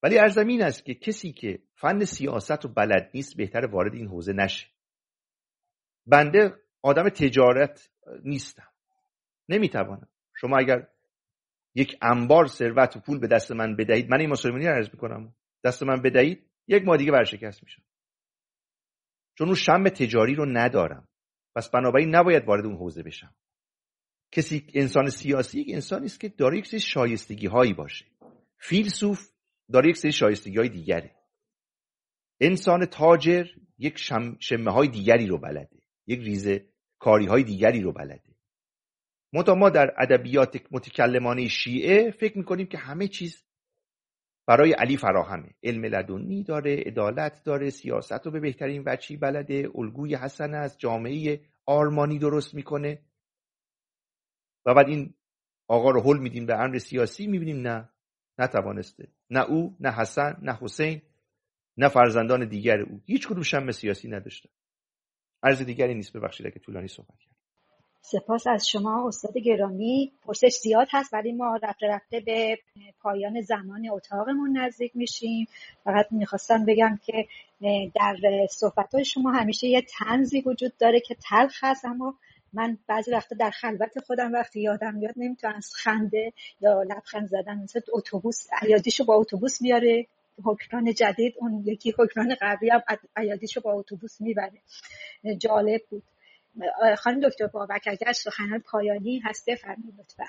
ولی عرضم این است که کسی که فن سیاست رو بلد نیست بهتر وارد این حوزه نشه. بنده آدم تجارت نیستم، نمیتوانم. شما اگر یک انبار ثروت و پول به دست من بدهید، من این مسلمانی رو عرض میکنم، دست من بدهید، یک ماه دیگه ورشکست میشم، چون اون شم تجاری رو ندارم. پس بنابراین نباید وارد اون حوزه بشم. کسی انسان سیاسی یک انسانی است که داره یک سری شایستگی هایی باشه. فیلسوف داره یک سری شایستگی های دیگره. انسان تاجر یک شمه های دیگری رو بلده، یک ریزه کاری های دیگری رو بلده. ما در ادبیات متکلمانه شیعه فکر میکنیم که همه چیز برای علی فراهمه. علم لدنی داره، عدالت داره، سیاست رو به بهترین وجهی بلده، الگوی حسن است، جامعه آرمانی درست میکنه. و بعد این آقا رو هل میدیم به امر سیاسی، میبینیم نه، نتوانسته. نه او، نه حسن، نه حسین، نه فرزندان دیگر او هیچ کدوم شم سیاسی نداشته. عرض دیگری نیست، ببخشید اگه طولانی صحبت کردم. سپاس از شما استاد گرامی. پرسش زیاد هست ولی ما رفته رفته به پایان زمان اتاقمون نزدیک میشیم. فقط میخواستم بگم که در صحبت‌های شما همیشه یه طنزی وجود داره که تلخ هست، اما من بعضی وقتا در خلوت خودم وقتی یادم میاد نمیتونم از خنده یا لبخند زدن، مثل اتوبوس عیادیشو با اتوبوس میاره، حکمران جدید، اون یکی حکمران قبلی هم عیادیشو با اتوبوس میبره. جالب بود. خانم دکتر بابک اگر سخنان پایانی هست بفرمایید لطفا.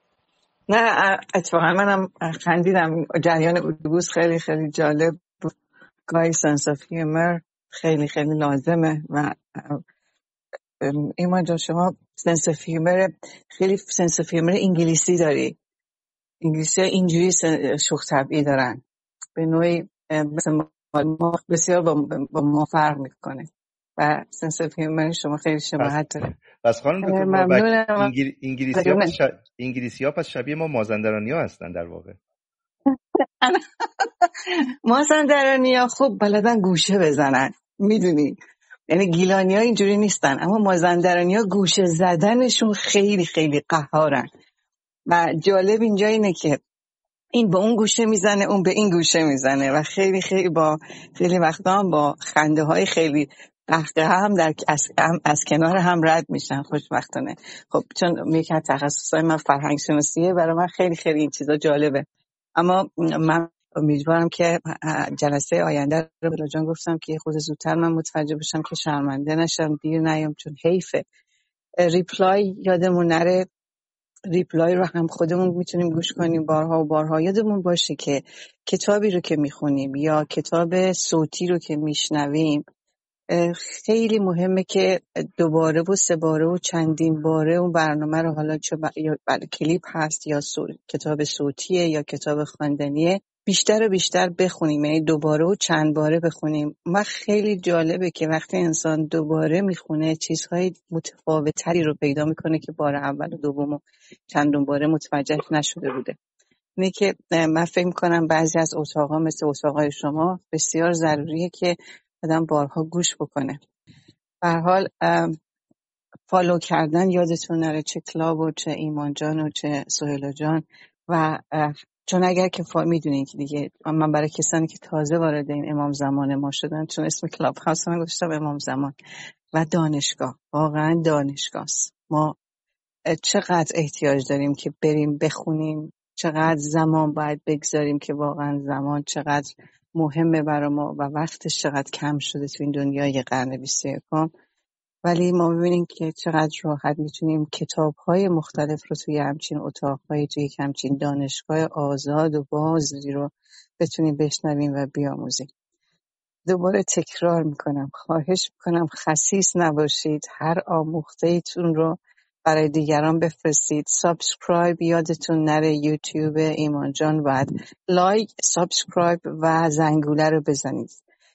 نه اتفاقا منم خندیدم. جریان اتوبوس خیلی خیلی جالب بود. گاهی سنس آف هیومر خیلی خیلی لازمه. و ایمان جان شما سنس آف هیومر، خیلی سنس آف هیومر انگلیسی داری. انگلیسی ها اینجوری شوخ طبعی دارن، به نوعی مثل ما بسیار با ما فرق میکنه و سنس آف هیومر شما خیلی شباهت داره. پس خانم دکتر بابک ممنونم. انگلیسی ها پس شبیه ما مازندرانی ها هستن در واقع. مازندرانی ها خوب بلدن گوشه بزنن، میدونی، یعنی گیلانی ها اینجوری نیستن، اما مازندرانی ها گوشه زدنشون خیلی خیلی قهارن. و جالب اینجا اینه که این به اون گوشه میزنه، اون به این گوشه میزنه و خیلی خیلی با خیلی وقتا هم با خنده های خیلی قهقه هم از کنار هم رد میشن خوشبختانه. خب چون یکی از تخصصهای من فرهنگ شناسیه، برای من خیلی خیلی این چیزا جالبه. اما من امیدوارم که جلسه آینده رو بلا جان گفتم که خود زودتر من متوجه بشم که شرمنده نشم، دیر نیام، چون حیفه ریپلای یادمون نره. ریپلای رو هم خودمون میتونیم گوش کنیم بارها و بارها. یادمون باشه که کتابی رو که میخونیم یا کتاب صوتی رو که میشنویم خیلی مهمه که دوباره و سه باره و چندین باره اون برنامه رو، حالا چه کلیپ هست یا کتاب صوتیه یا کتاب خواندنیه، بیشتر و بیشتر بخونیم، یعنی دوباره و چند باره بخونیم. و خیلی جالبه که وقتی انسان دوباره میخونه چیزهای متفاوتری رو پیدا میکنه که بار اول و دوم و چندون باره متوجه نشده بوده. اینه که من فکر میکنم بعضی از اتاقا مثل اتاقای شما بسیار ضروریه که آدم بارها گوش بکنه. به هر حال فالو کردن یادتون نره، چه کلاب و چه ایمان جان و چه سهیلا جان. و چون اگر که میدونین که دیگه من برای کسانی که تازه وارد این امام زمان ما شدن، چون اسم کلاب هاوس من گذاشتم امام زمان، و دانشگاه واقعا دانشگاهست. ما چقدر احتیاج داریم که بریم بخونیم، چقدر زمان باید بگذاریم که واقعا زمان چقدر مهمه برای ما و وقتش چقدر کم شده تو این دنیای قرن 21. ولی ما ببینیم که چقدر راحت میتونیم کتاب‌های مختلف رو توی همچین اتاق‌های، توی همچین دانشگاه آزاد و بازی رو بتونیم بشنویم و بیاموزیم. دوباره تکرار میکنم، خواهش میکنم خسیس نباشید، هر آموخته‌ایتون رو برای دیگران بفرستید. سابسکرایب یادتون نره، یوتیوب ایمان جان باید لایک، سابسکرایب و زنگوله رو بزنید.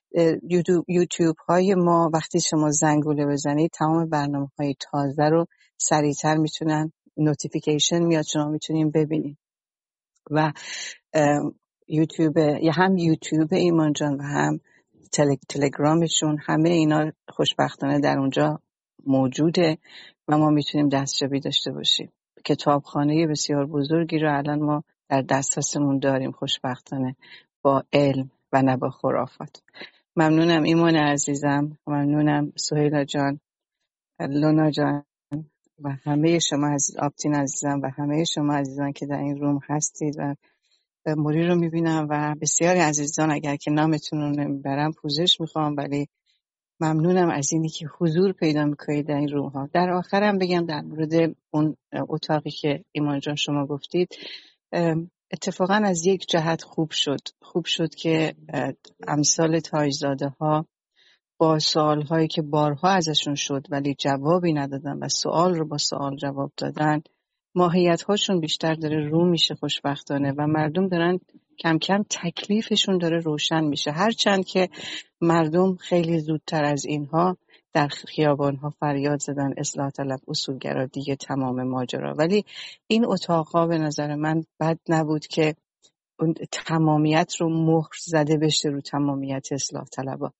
یوتیوب های ما وقتی شما زنگوله بزنید تمام برنامه‌های تازه رو سریعتر میتونن نوتیفیکیشن میاد، شما میتونین ببینید. و یوتیوب یا هم یوتیوب ایمان جان و هم تلگرامشون، همه اینا خوشبختانه در اونجا موجوده و ما میتونیم دستیابی داشته باشیم. کتابخانه بسیار بزرگی رو الان ما در دسترسمون داریم خوشبختانه. با علم و نه با خرافات. ممنونم ایمان عزیزم، ممنونم سهیلا جان، لونا جان و همه شما آبتین عزیزم و همه شما عزیزان که در این روم هستید و موری رو میبینم و بسیاری عزیزان اگر که نامتون رو نمیبرم پوزش میخوام، ولی ممنونم از اینی که حضور پیدا میکنید در این روم ها. در آخرم بگم در مورد اون اتاقی که ایمان جان شما گفتید، اتفاقا از یک جهت خوب شد که امثال تاجزاده ها با سوال هایی که بارها ازشون شد ولی جوابی ندادن و سوال رو با سوال جواب دادن، ماهیت هاشون بیشتر داره رو میشه خوشبختانه و مردم دارن کم کم تکلیفشون داره روشن میشه، هرچند که مردم خیلی زودتر از اینها در خیابان ها فریاد زدن اصلاح طلب اصولگرا دیگه تمام ماجرا. ولی این اتاقها به نظر من بد نبود که اون تمامیت رو مهر زده بشه رو تمامیت اصلاح طلبا.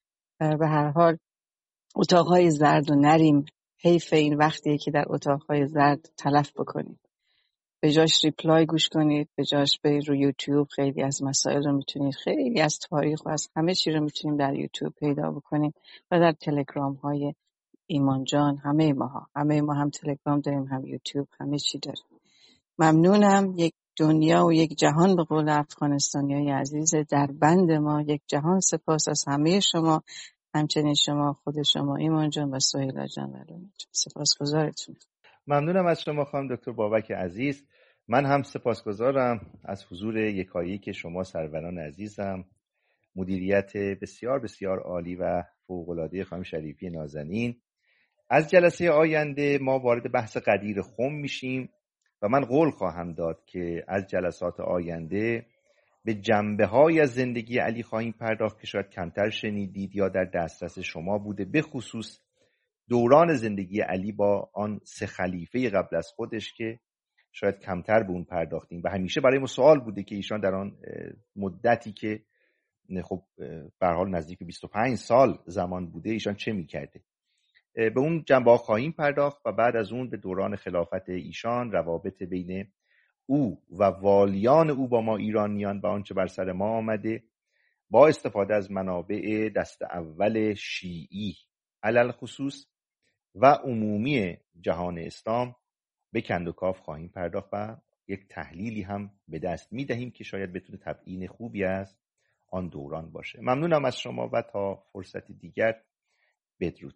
به هر حال اتاقهای زرد و نریم، حیف این وقتیه که در اتاقهای زرد تلف بکنید، به جاش ریپلای گوش کنید، به جاش به رو یوتیوب خیلی از مسائل رو میتونید، خیلی از تاریخ و از همه چی رو میتونید در یوتیوب پیدا بکنید و در تلگرام های ایمان جان. همه ما هم تلگرام داریم، هم یوتیوب، همه چی داریم. ممنونم. یک دنیا و یک جهان به قول افغانستانیای عزیز در بند ما، یک جهان سپاس از همه شما، همچنین شما خود شما ایمان جان و سهیلا جان و لونا جان. سپاسگزارتون. ممنونم از شما خانم دکتر بابک عزیز. من هم سپاسگزارم از حضور یکایی که شما سروران عزیزم، مدیریت بسیار بسیار عالی و فوق‌العاده خانم شریفی نازنین. از جلسه آینده ما وارد بحث قدیر خم میشیم و من قول خواهم داد که از جلسات آینده به جنبه‌های از زندگی علی خواهیم پرداخت که شاید کمتر شنیدید یا در دسترس شما بوده، به خصوص دوران زندگی علی با آن 3 خلیفه قبل از خودش که شاید کمتر به اون پرداختیم و همیشه برای ما سوال بوده که ایشان در آن مدتی که خب به هر حال نزدیک 25 سال زمان بوده ایشان چه می‌کرده. به اون جنبه‌ها خواهیم پرداخت و بعد از اون به دوران خلافت ایشان، روابط بین او و والیان او با ما ایرانیان و آنچه بر سر ما آمده، با استفاده از منابع دست اول شیعی علل خصوص و عمومی جهان اسلام به کند و کاف خواهیم پرداخت و یک تحلیلی هم به دست میدهیم که شاید بتونه تبیین خوبی از آن دوران باشه. ممنونم از شما و تا فرصت دیگر بدرود.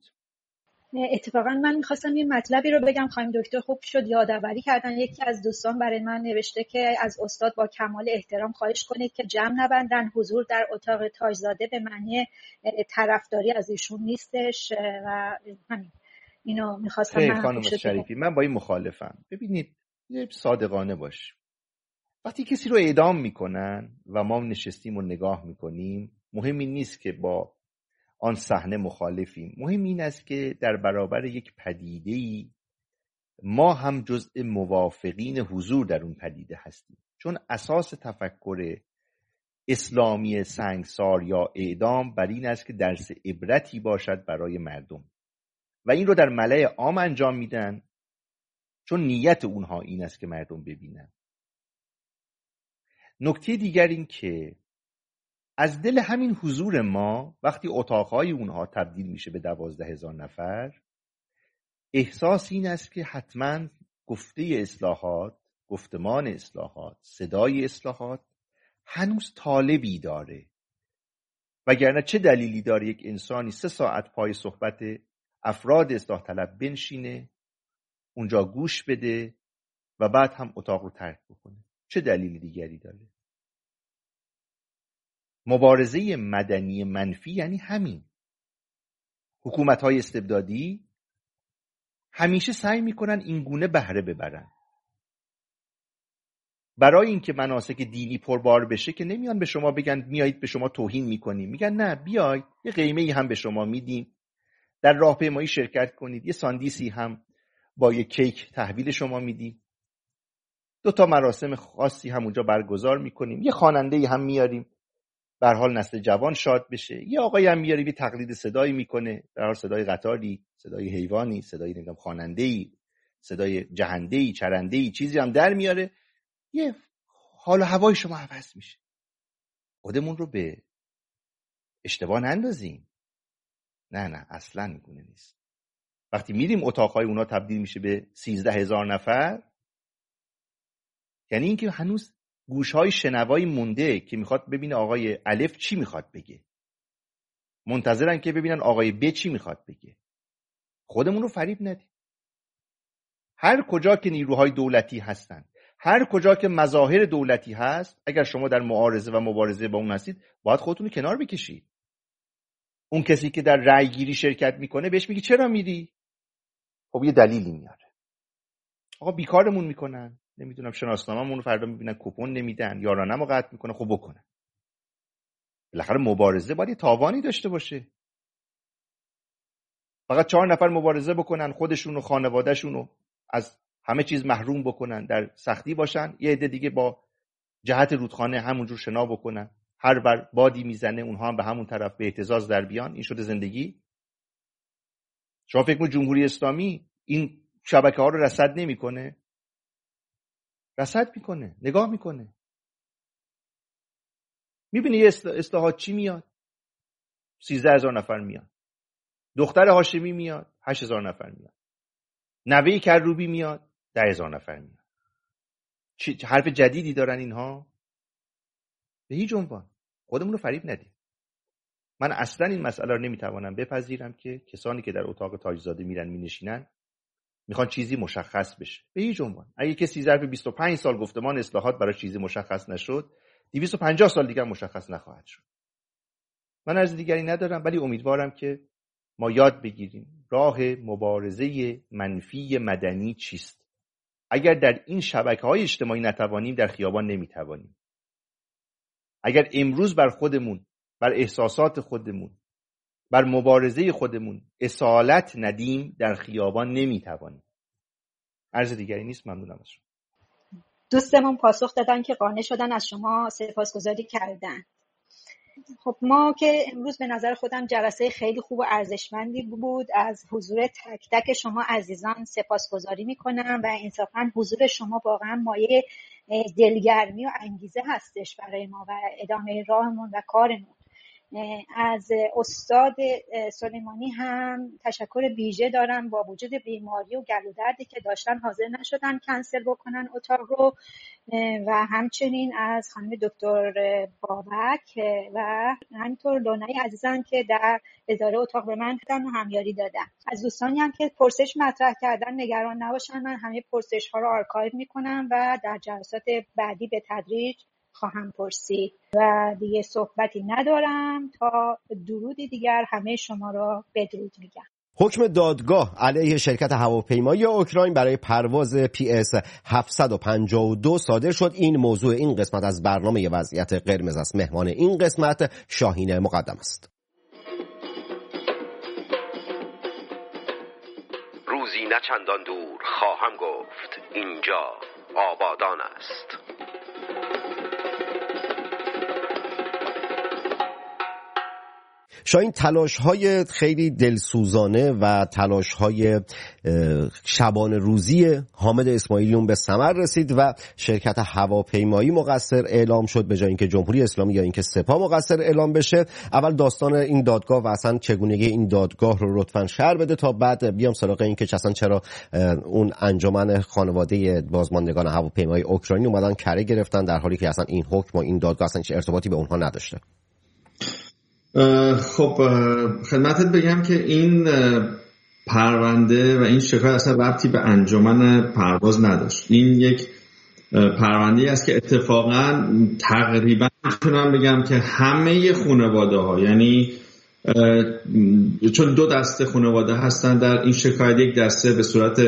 اتفاقا من میخواستم یه مطلبی رو بگم، خانم دکتر خوب شد یادآوری کردن. یکی از دوستان برای من نوشته که از استاد با کمال احترام خواهش کنید که جمع نبندن، حضور در اتاق تاجزاده به معنی طرفداری از ایشون نیستش و همین اینو میخواستم. خیلی خانم شریفی من با این مخالفم. ببینید یه صادقانه باش، وقتی کسی رو اعدام میکنن و ما نشستیم و نگاه میکنیم، مهم این نیست که با آن صحنه مخالفیم، مهم این است که در برابر یک پدیده‌ای ما هم جزء موافقین حضور در اون پدیده هستیم، چون اساس تفکر اسلامی سنگسار یا اعدام بر این است که درس عبرتی باشد برای مردم و این رو در ملأ عام انجام میدن چون نیت اونها این است که مردم ببینن. نکته دیگر این که از دل همین حضور ما وقتی اتاقهای اونها تبدیل میشه به 12,000 نفر، احساس این است که حتما گفته اصلاحات، گفتمان اصلاحات، صدای اصلاحات هنوز طالبی داره، وگرنه چه دلیلی داره یک انسانی 3 ساعت پای صحبت افراد اصلاح طلب بنشینه، اونجا گوش بده و بعد هم اتاق رو ترک بکنه؟ چه دلیلی دیگری داره؟ مبارزه مدنی منفی یعنی همین. حکومت‌های استبدادی همیشه سعی میکنن این گونه بهره ببرن. برای اینکه مناسک دینی پربار بشه که نمیان به شما بگن میایید به شما توهین میکنیم، میگن نه بیاید یه قیمه‌ای هم به شما میدیم، در راهپیمایی شرکت کنید، یه ساندیسی هم با یه کیک تحویل شما میدیم، 2 مراسم خاصی هم اونجا برگزار میکنیم، یه خواننده‌ای هم میاریم به هر حال نسل جوان شاد بشه، یه آقایی هم میاریم یه تقلید صدایی میکنه، در حال صدای قطاری، صدای حیوانی، صدای نمیدونم خواننده‌ای، صدای جهنده‌ای، چرنده‌ای، چیزی هم در میاره، یه حال و هوای شما عوض میشه. خودمون رو به اشتباه نندازیم. نه اصلا میگونه نیست. وقتی میریم اتاقهای اونا تبدیل میشه به 13,000 نفر، یعنی اینکه هنوز گوشهای شنوایی مونده که میخواد ببینه آقای الف چی میخواد بگه، منتظرن که ببینن آقای ب چی میخواد بگه. خودمون رو فریب ندیم. هر کجا که نیروهای دولتی هستن، هر کجا که مظاهر دولتی هست، اگر شما در معارضه و مبارزه با اون هستید، باید خودتون رو کنار بکشید. اون کسی که در رأی گیری شرکت میکنه بهش میگی چرا میری؟ خب یه دلیلی میاره. آقا بیکارمون میکنن، نمیدونم شناسنامه‌مون رو فردا میبینن کوپن نمیدن، یارانه‌مو قطع میکنه. خب بکنن. بالاخره مبارزه باید یه تاوانی داشته باشه. فقط 4 نفر مبارزه بکنن، خودشون و خانواده‌شون رو از همه چیز محروم بکنن، در سختی باشن، یه عده دیگه با جهت رودخانه همونجور شنا بکنن، هر بر بادی میزنه اونها هم به همون طرف به اهتزاز در بیان. این شده زندگی؟ شما فکر کنید جمهوری اسلامی این شبکه ها رو رصد نمیکنه؟ رصد میکنه، نگاه میکنه. میبینی یه اصلاحات چی میاد؟ 13,000 نفر میاد. دختر هاشمی میاد 8,000 نفر میاد. نوه کروبی میاد 10,000 نفر میاد. حرف جدیدی دارن اینها؟ به هیچ عنوان. خودمون رو فریب ندیم. من اصلا این مسئله رو نمیتوانم بپذیرم که کسانی که در اتاق تاجزاده میرن مینشینن میخوان چیزی مشخص بشه. به هیچ عنوان. اگه کسی ظرف 25 سال گفتمان اصلاحات برای چیزی مشخص نشد، 250 سال دیگه مشخص نخواهد شد. من عرض دیگری ندارم، ولی امیدوارم که ما یاد بگیریم راه مبارزه منفی مدنی چیست. اگر در این شبکه‌های اجتماعی نتوانیم، در خیابان نمیتوانیم. اگر امروز بر خودمون، بر احساسات خودمون، بر مبارزه خودمون اصالت ندیم، در خیابان نمیتوانیم. عرض دیگری نیست. ممنونم از شما. دوستمون پاسخ دادن که قانع شدن، از شما سپاسگزاری کردن. خب ما که امروز به نظر خودم جلسه خیلی خوب و ارزشمندی بود. از حضور تک تک شما عزیزان سپاسگزاری میکنم و انصافا حضور شما واقعا مایه دلگرمی و انگیزه هستش برای ما و ادامه راهمون و کارمون. از استاد سلیمانی هم تشکر ویژه دارم. با وجود بیماری و گلو دردی که داشتن حاضر نشدن کنسل بکنن اتاق رو، و همچنین از خانم دکتر بابک و همینطور لونای عزیزم که در اداره اتاق به من و همیاری دادن. از دوستانی هم که پرسش مطرح کردن نگران نباشن، من همه پرسش ها رو آرکایو میکنم و در جلسات بعدی به تدریج خواهم پرسید. و دیگه صحبتی ندارم تا درودی دیگر همه شما را بدرود میگم. حکم دادگاه علیه شرکت هواپیمایی اوکراین برای پرواز PS 752 صادر شد. این موضوع این قسمت از برنامه وضعیت قرمز است. مهمان این قسمت شاهین مقدم است. روزی نه چندان دور خواهم گفت اینجا آبادان است. شاید تلاش‌های خیلی دلسوزانه و تلاش‌های شبانه روزی حامد اسماعیلیون به ثمر رسید و شرکت هواپیمایی مقصر اعلام شد به جای اینکه جمهوری اسلامی یا اینکه سپاه مقصر اعلام بشه. اول داستان این دادگاه و اصلا چگونگی این دادگاه رو لطفاً شرح بده تا بعد بیام سراغ این که اصلا چرا اون انجمن خانواده بازماندگان هواپیمایی اوکراینی اومدن کره گرفتن در حالی که اصلا این حکم و این دادگاه اصلا هیچ ارتباطی به اونها نداشته. خب خدمتت بگم که این پرونده و این شکایت اصلا ربطی به انجمن پرواز نداشت. این یک پرونده است که اتفاقا تقریبا میتونم بگم که همه خانواده ها، یعنی چون 2 دسته خانواده هستن در این شکایت، یک دسته به صورت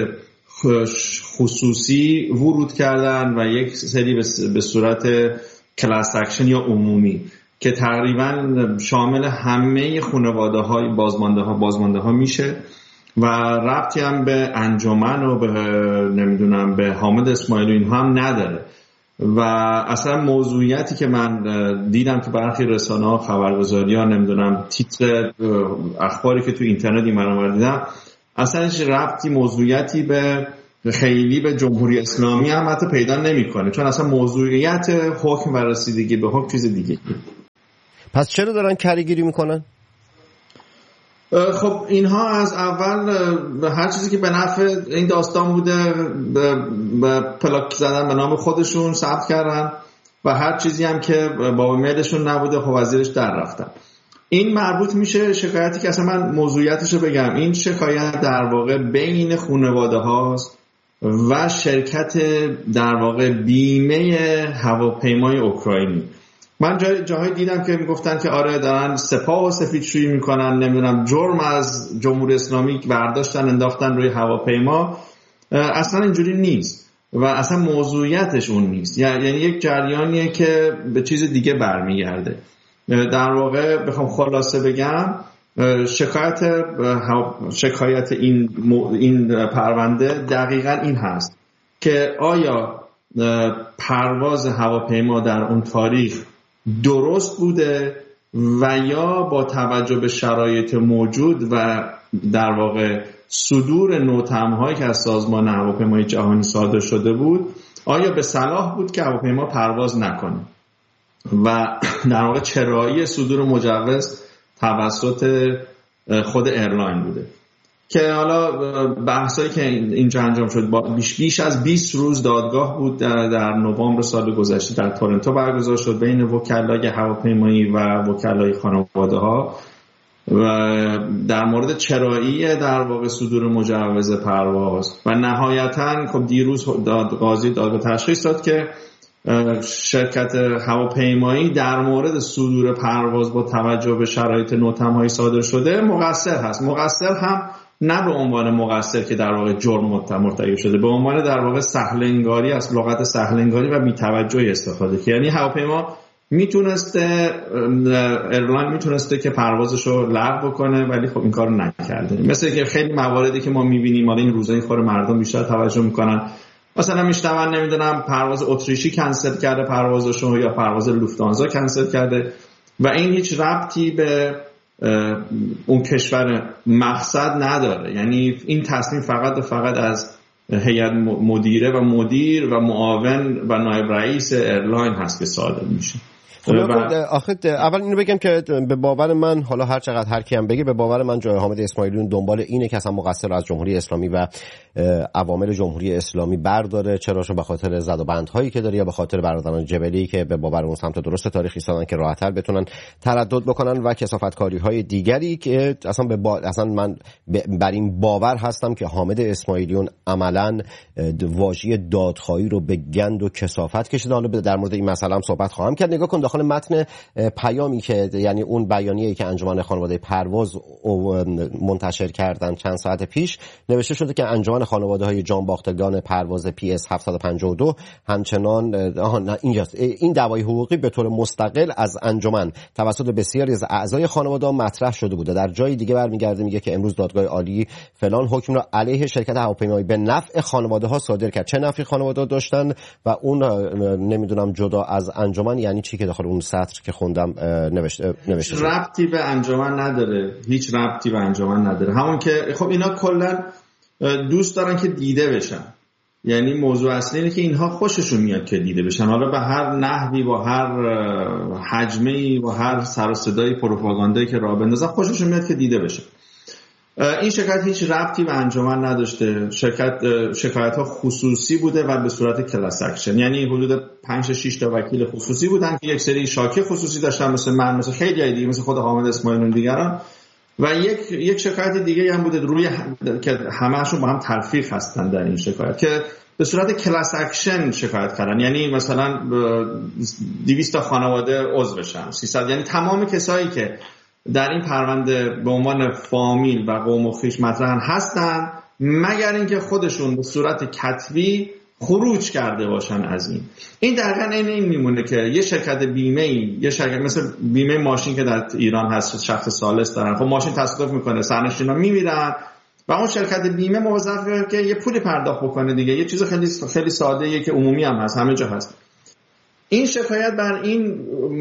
خصوصی ورود کردن و یک سری به صورت کلاس اکشن یا عمومی که تقریبا شامل همه خانواده های بازمانده ها میشه و ربطی هم به انجمن و به نمیدونم به حامد اسماعیلی اینها هم نداره. و اصلا موضوعیتی که من دیدم که برخی رسانه ها خبرگزاری ها نمیدونم تیتر اخباری که تو اینترنت این دیدم، اصلا هیچ ربطی موضوعیتی به خیلی به جمهوری اسلامی هم حتی پیدا نمیکنه، چون اصلا موضوعیت حکم و رسیدگی به حکم چیز دیگه. پس چرا دارن کریگیری میکنن؟ خب اینها از اول هر چیزی که به نفع این داستان بوده به پلاک زدن به نام خودشون ثبت کردن و هر چیزی هم که باب میلشون نبوده خب وزیرش در رفتن. این مربوط میشه شکایتی که اصلا من موضوعیتش رو بگم. این شکایت در واقع بین خانواده هاست و شرکت در واقع بیمه هواپیمای اوکراینی. من جاهای دیدم که میگفتن که آره دارن سپاه و سفیدشویی میکنن، نمیدونم جرم از جمهوری اسلامی برداشتن انداختن روی هواپیما. اصلا اینجوری نیست و اصلا موضوعیتش اون نیست. یعنی یک جریانیه که به چیز دیگه برمیگرده. در واقع بخوام خلاصه بگم شکایت این پرونده دقیقاً این هست که آیا پرواز هواپیما در اون تاریخ درست بوده و یا با توجه به شرایط موجود و در واقع صدور نوتم‌هایی که از سازمان هواپیمایی جهانی صادر شده بود آیا به صلاح بود که هواپیما پرواز نکنه و در واقع چرایی صدور مجوز توسط خود ایرلاین بوده. که حالا بحثایی که اینجا انجام شد بیش از 20 روز دادگاه بود در نوامبر سال گذشته در تورنتو برگزار شد بین وکلای هواپیمایی و وکلای خانواده ها و در مورد چرایی در واقع صدور مجوز پرواز و نهایتاً خب دیروز قاضی دادگاه تشخیص داد که شرکت هواپیمایی در مورد صدور پرواز با توجه به شرایط نوتم‌های صادر شده مقصر هست. مقصر هم نه به عنوان مقصر که در واقع جرم مرتکب شده، به عنوان در واقع سهل‌انگاری، از لغت سهل‌انگاری و بی‌توجهی استفاده کرد. یعنی هواپیما ایرلاین میتونسته که پروازش رو لغو بکنه ولی خب این کارو نکرده. مثل که خیلی مواردی که ما می‌بینیم حالا این روزا این خور مردم بیشتر توجه میکنن، مثلا میشنون نمیدونم پرواز اتریشی کنسل کرده پروازشون یا پرواز لوفتانزا کنسل کرده و این هیچ ربطی به اون کشور مقصد نداره. یعنی این تصمیم فقط و فقط از هیئت مدیره و مدیر و معاون و نایب رئیس ایرلاین هست که صادر میشه. اول اینو بگم که به باور من، حالا هر چقدر هر کی هم بگه، به باور من جای حامد اسماعیلیون دنبال اینه که اصلا مقصر از جمهوری اسلامی و عوامل جمهوری اسلامی برداره، چراشون به خاطر زد و بندهایی که داره یا به خاطر برادران جبلی که به باور اون سمت درست تاریخی ایستادن که راحت‌تر بتونن تردد بکنن و کثافتکاری‌های دیگری که اصلا من بر این باور هستم که حامد اسماعیلیون عملاً واژه دادخواهی رو به گند و کثافت کشیده. حالا در مورد این مسئله هم صحبت خواهم کرد. نگاه کن داخل متن پیامی که یعنی اون بیانیه‌ای که انجمن خانواده پرواز منتشر کردن چند ساعت پیش نوشته شده که انجمن خانواده‌های جانباختگان پرواز PS 752 همچنان اینجاست، این دعوای حقوقی به طور مستقل از انجمن توسط بسیاری از اعضای خانواده مطرح شده بوده. در جای دیگه برمیگرده میگه که امروز دادگاه عالی فلان حکم را علیه شرکت هواپیمایی به نفع خانواده‌ها صادر کرد. چه نفعی خانواده‌ها داشتن و اون نمیدونم جدا از انجمن یعنی چی که داخل اون سطر که خوندم نوشته ربطی به انجمن نداره، هیچ ربطی به انجمن نداره. همون که خب اینا کلا دوست دارن که دیده بشن، یعنی موضوع اصلی اینه که اینها خوششون میاد که دیده بشن، حالا به هر نحوی با هر حجمی و هر سر و صدای پروپاگاندایی که راه بندازن خوششون میاد که دیده بشن. این شکایت هیچ ربطی به انجمن نداشته. شکایت ها خصوصی بوده و به صورت کلاس اکشن، یعنی حدود 5-6 تا وکیل خصوصی بودن که یک سری شاکی خصوصی داشتن، مثل من، مثل خیلی دیگه، مثل خود حامد اسماعیلیون دیگران، و یک شکایت دیگه هم بوده روی که همه‌شون با هم تلفیق هستن در این شکایت که به صورت کلاس اکشن شکایت کردن. یعنی مثلا 200 تا خانواده عضو بشن، 300، یعنی تمام کسایی که در این پرونده به عنوان فامیل و قوم و خویش مطرح هستن مگر اینکه خودشون به صورت کتبی خروج کرده باشن از این دقیقاً این میمونه که یه شرکت بیمه‌ای، یه شرکت مثل بیمه ماشین که در ایران هست، شخص ثالث دارن، خب ماشین تصادف میکنه، سرنشینا میمیرن و اون شرکت بیمه موظفه که یه پولی پرداخت بکنه دیگه. یه چیز خیلی ساده‌ایه که عمومی هم هست، همه جا هست. این شکایت بر این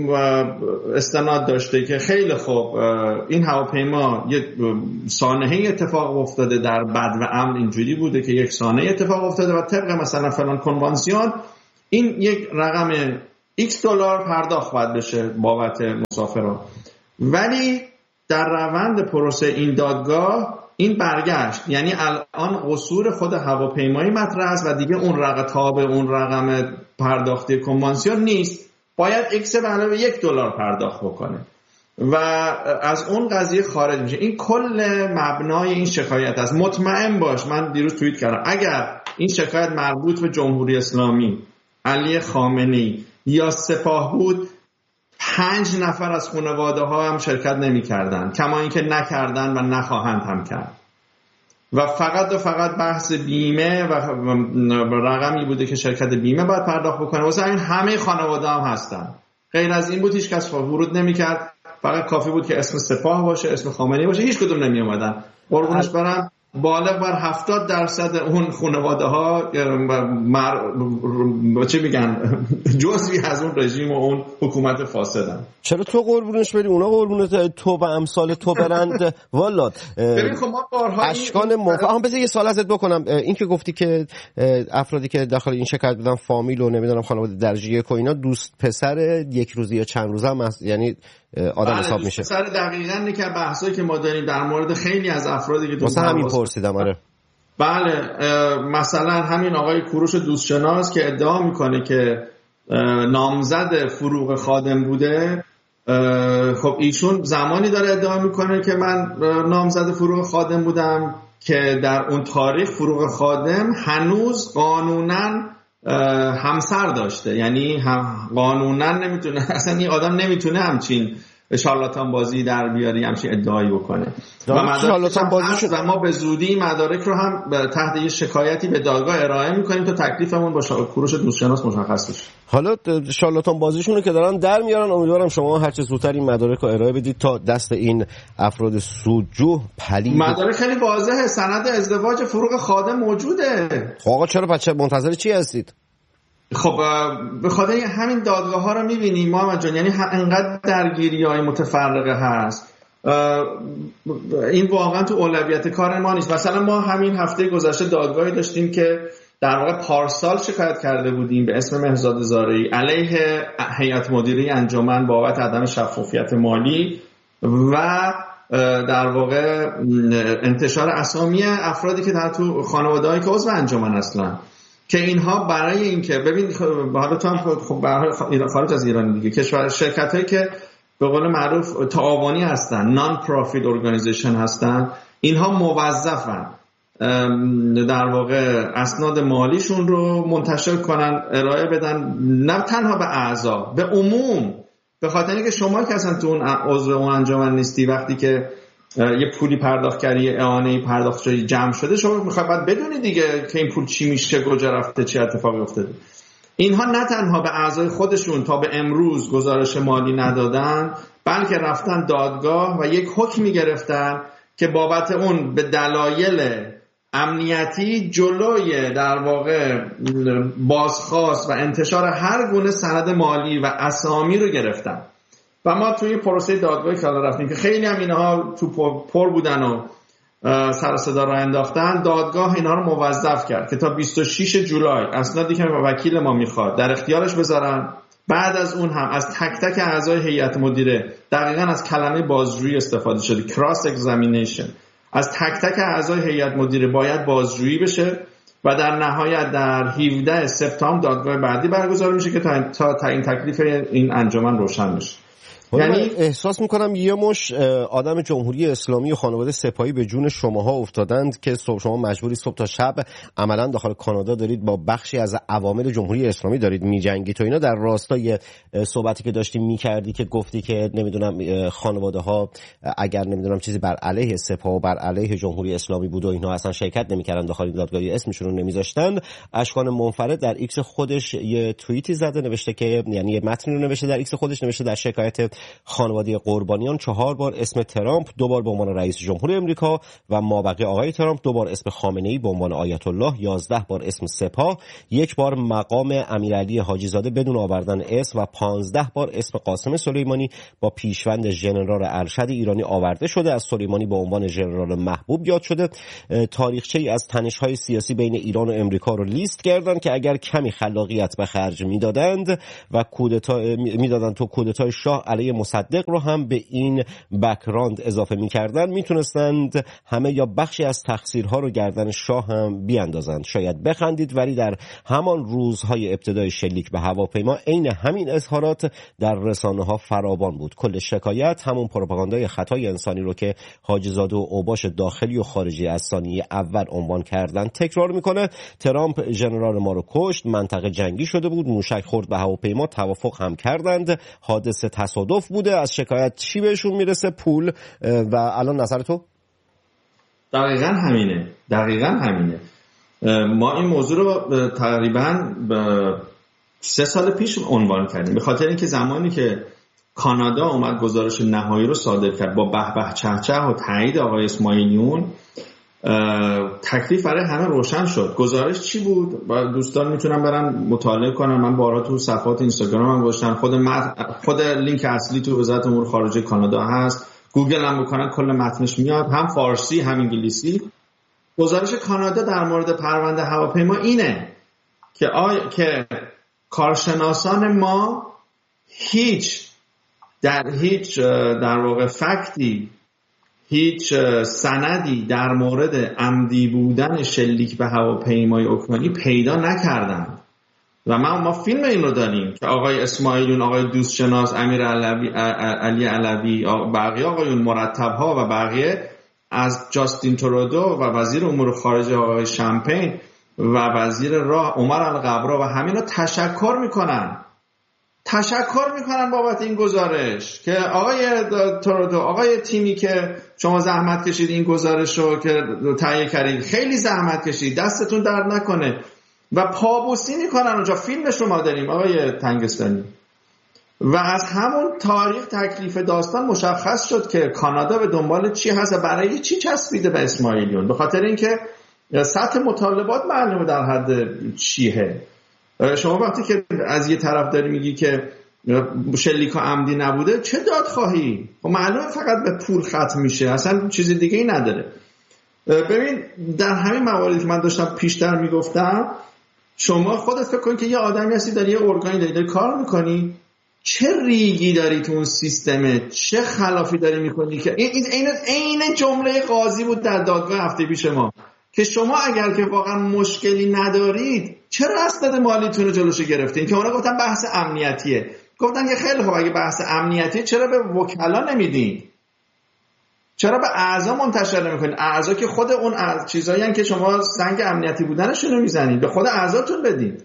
استناد داشته که خیلی خوب این هواپیما یک سانحه اتفاق افتاده، در بد و امن اینجوری بوده که یک سانحه اتفاق افتاده و طبق مثلا فلان کنوانسیون این یک رقم $X پرداخت باید بشه بابت مسافران. ولی در روند پروسه این دادگاه این برگشت، یعنی الان قصور خود هواپیمایی مطرح است و دیگه اون رقم پرداختی کنوانسیون نیست، باید X به علاوه $1 پرداخت بکنه و از اون قضیه خارج میشه. این کل مبنای این شکایت است. مطمئن باش، من دیروز توییت کردم، اگر این شکایت مربوط به جمهوری اسلامی، علی خامنه‌ای یا سپاه بود، 5 نفر از خانواده ها هم شرکت نمی کردن، کما اینکه نکردن و نخواهند هم کرد. و فقط بحث بیمه و رقمی بوده که شرکت بیمه باید پرداخت بکنه. واسه این همه خانواده هم هستن. غیر از این بود هیچ کس ورود نمی کرد. فقط کافی بود که اسم سپاه باشه، اسم خامنه‌ای باشه، هیچ کدوم نمی اومدن. قربونش برم، بالغ بر 70% اون خانواده ها چه میگن جزئی از اون رژیم و اون حکومت فاسدن. چرا تو قربونش بری اونا قربونت تو و امثال تو برند؟ والا ببین خب ما بارها اشکان موفق. بذار یه سوال ازت بکنم. این که گفتی که افرادی که داخل این شکایت بودن فامیل و نمیدونم خانواده درجه یک و اینا، دوست پسر یک روزی یا چند روزه هم یعنی آدم حساب میشه. پسر دقیقاً نکه بحثایی که ما داریم در مورد خیلی از افرادی که واسه همین پرسیدم. آره بله، مثلا همین آقای کوروش دوستشناس که ادعا میکنه که نامزد فروغ خادم بوده، خب ایشون زمانی داره ادعا میکنه که من نامزد فروغ خادم بودم که در اون تاریخ فروغ خادم هنوز قانوناً همسر داشته، یعنی قانوناً نمیتونه، اصلا این آدم نمیتونه همچین شارلاتان بازی در بیاری، همچین ادعایی بکنه. و شارلاتان بازی و ما به زودی مدارک رو هم تحت یه شکایتی به دادگاه ارائه میکنیم تا تکلیفمون با کوروش دوستشناس مشخص بشه. حالا شارلاتان بازیشون رو که دارن در میارن، امیدوارم شما هر چه زودتر این مدارک رو ارائه بدید تا دست این افراد سودجو پلید. مدارک خیلی واضحه، سند ازدواج فروغ خادم موجوده. آقا چرا بچه منتظر چی هستید؟ خب به خاطر همین دادگاه ها رو میبینیم محمد جان، یعنی انقدر درگیری های متفرقه هست، این واقعا تو اولویت کار ما نیست. مثلا ما همین هفته گذشته دادگاهی داشتیم که در واقع پارسال شکایت کرده بودیم به اسم مهرزاد زارعی علیه هیئت مدیره انجمن بابت عدم شفافیت مالی و در واقع انتشار اسامی افرادی که در تو خانواده‌ای که عضو انجمن هستن، که اینها برای اینکه ببین حالا تو هم خب به هر حال خارج از ایران دیگه، کشور شرکتایی که به قول معروف تعاونی هستن، نان پروفیت ارگانیزیشن هستن، اینها موظفن در واقع اسناد مالیشون رو منتشر کنن، ارائه بدن، نه تنها به اعضا، به عموم. به خاطر اینکه شما که اصلا تو اون عضو اون انجمن نیستی، وقتی که یه پولی پرداخت کردی، اعانه‌ای پرداخت شده جمع شده، شما میخواد بعد بدونی دیگه که این پول چی میشه، کجا رفته، چه اتفاقی افتاده. اینها نه تنها به اعضای خودشون تا به امروز گزارش مالی ندادن، بلکه رفتن دادگاه و یک حکمی گرفتن که بابت اون به دلایل امنیتی جلوی در واقع بازخواست و انتشار هر گونه سند مالی و اسامی رو گرفتن. و ما توی پروسه دادگاهی که رفتیم که خیلی هم اینها تو پر بودن و سر صدا را انداختن، دادگاه اینها رو موظف کرد که تا 26 جولای اسنادی که وکیل ما میخواد در اختیارش بذارن. بعد از اون هم از تک تک اعضای هیئت مدیره، دقیقاً از کلمه بازجویی استفاده شده، کراس اگزامینیشن، از تک تک اعضای هیئت مدیره باید بازجویی بشه و در نهایت در 17 سپتامبر دادگاه بعدی برگزار میشه که تا تعیین تکلیف این انجمن روشن بشه. یعنی احساس میکنم یه مش آدم جمهوری اسلامی و خانواده سپاهی به جون شماها افتادند که شما مجبوری صبح تا شب عملا داخل کانادا دارید با بخشی از عوامل جمهوری اسلامی دارید میجنگید. تو اینا در راستای صحبتی که داشتیم میکردی که گفتی که نمیدونم خانواده ها اگر نمیدونم چیزی بر علیه سپاه و بر علیه جمهوری اسلامی بود و اینها اصلا شرکت نمیکردن داخل دادگاه، اسمشون رو نمیذاشتن. اشکان منفرد در ایکس خودش یه توییتی زده، نوشته که یعنی یه متنی رو نوشته در ایکس خودش، نوشته در شکایت خانواده قربانیان 4 بار اسم ترامپ، 2 بار به عنوان رئیس جمهور امریکا و مابقی آقای ترامپ 2 بار اسم خامنه‌ای به عنوان آیت الله، 11 بار اسم سپاه، 1 بار مقام امیرعلی حاجی زاده بدون آوردن اسم و 15 بار اسم قاسم سلیمانی با پیشوند ژنرال ارشد ایرانی آورده شده. از سلیمانی به عنوان ژنرال محبوب یاد شده. تاریخچه‌ای از تنش‌های سیاسی بین ایران و امریکا رو لیست کردن که اگر کمی خلاقیت به خرج میدادند و تو کودتای شاه علیه مصدق رو هم به این بک‌گراند اضافه می‌کردن، میتونستند همه یا بخشی از تقصیرها رو گردن شاه هم بیاندازند. شاید بخندید، ولی در همان روزهای ابتدای شلیک به هواپیما عین همین اظهارات در رسانه‌ها فراوان بود. کل شکایت همون پروپاگاندای خطای انسانی رو که حاجی زاده و اوباش داخلی و خارجی از ثانیه اول عنوان کردن تکرار میکنه. ترامپ ژنرال ما رو کشت، منطقه جنگی شده بود، موشک خورد به هواپیما، توافق هم کردند، حادثه تصادف بوده. از شکایت چی بهشون میرسه؟ پول. و الان نظر تو؟ دقیقاً همینه. ما این موضوع رو تقریباً 3 سال پیش عنوان کردیم، به خاطر اینکه زمانی که کانادا اومد گزارش نهایی رو صادر کرد با به به چه چه و تایید آقای اسماعیلیون، تکلیف برای همه روشن شد. گزارش چی بود؟ دوستان میتونن برن مطالعه کنن. من بارها تو صفحات اینستاگرامم گذاشتم، خود لینک اصلی تو وزارت امور خارجه کانادا هست، گوگل هم بکنن کل متنش میاد، هم فارسی هم انگلیسی. گزارش کانادا در مورد پرونده هواپیما اینه که کارشناسان ما در واقع فکتی، هیچ سندی در مورد عمدی بودن شلیک به هواپیمای اوکراینی پیدا نکردند. و ما فیلم این رو داریم که آقای اسماعیلیون، آقای دوستشناس، امیر علی علوی، بقیه آقایون مرتب‌ها و بقیه از جاستین ترودو و وزیر امور خارجه آقای شامپین و وزیر راه عمر القبرا و همینا تشکر میکنن بابت این گزارش که آقای ترودو، آقای تیمی که شما زحمت کشید این گزارش رو که تهیه کردید، خیلی زحمت کشید، دستتون درد نکنه، و پابوسی میکنن اونجا. فیلمش رو ما داریم آقای تنگستانی. و از همون تاریخ تکلیف داستان مشخص شد که کانادا به دنبال چی هست و برای چی چسبیده به اسماعیلیون. به خاطر اینکه سطح مطالبات معلومه در حد چیه. شما وقتی که از یه طرف داری میگی که شلیک عمدی نبوده، چه دادخواهی؟ و معلومه فقط به پول ختم میشه، اصلا چیز دیگه ای نداره. ببین در همین مواردی که من داشتم پیشتر میگفتم، شما خودت فکر کن که یه آدمی هستی، داری یه ارگانی داری کار میکنی، چه ریگی داری تو اون سیستمه، چه خلافی داری میکنی که این جمله قاضی بود در دادگاه هفته پیش ما که شما اگر که واقعا مشکلی ندارید چرا اسناد مالیتون رو جلوشو گرفتین؟ که اونا گفتن بحث امنیتیه. گفتن که خیلی خوب، اگه بحث امنیتیه چرا به وکلا نمیدین؟ چرا به اعضا منتشر نمیکنین؟ اعضا که خود اون چیزایی هستن که شما سنگ امنیتی بودنشون رو میزنید، به خود اعضاتون بدید.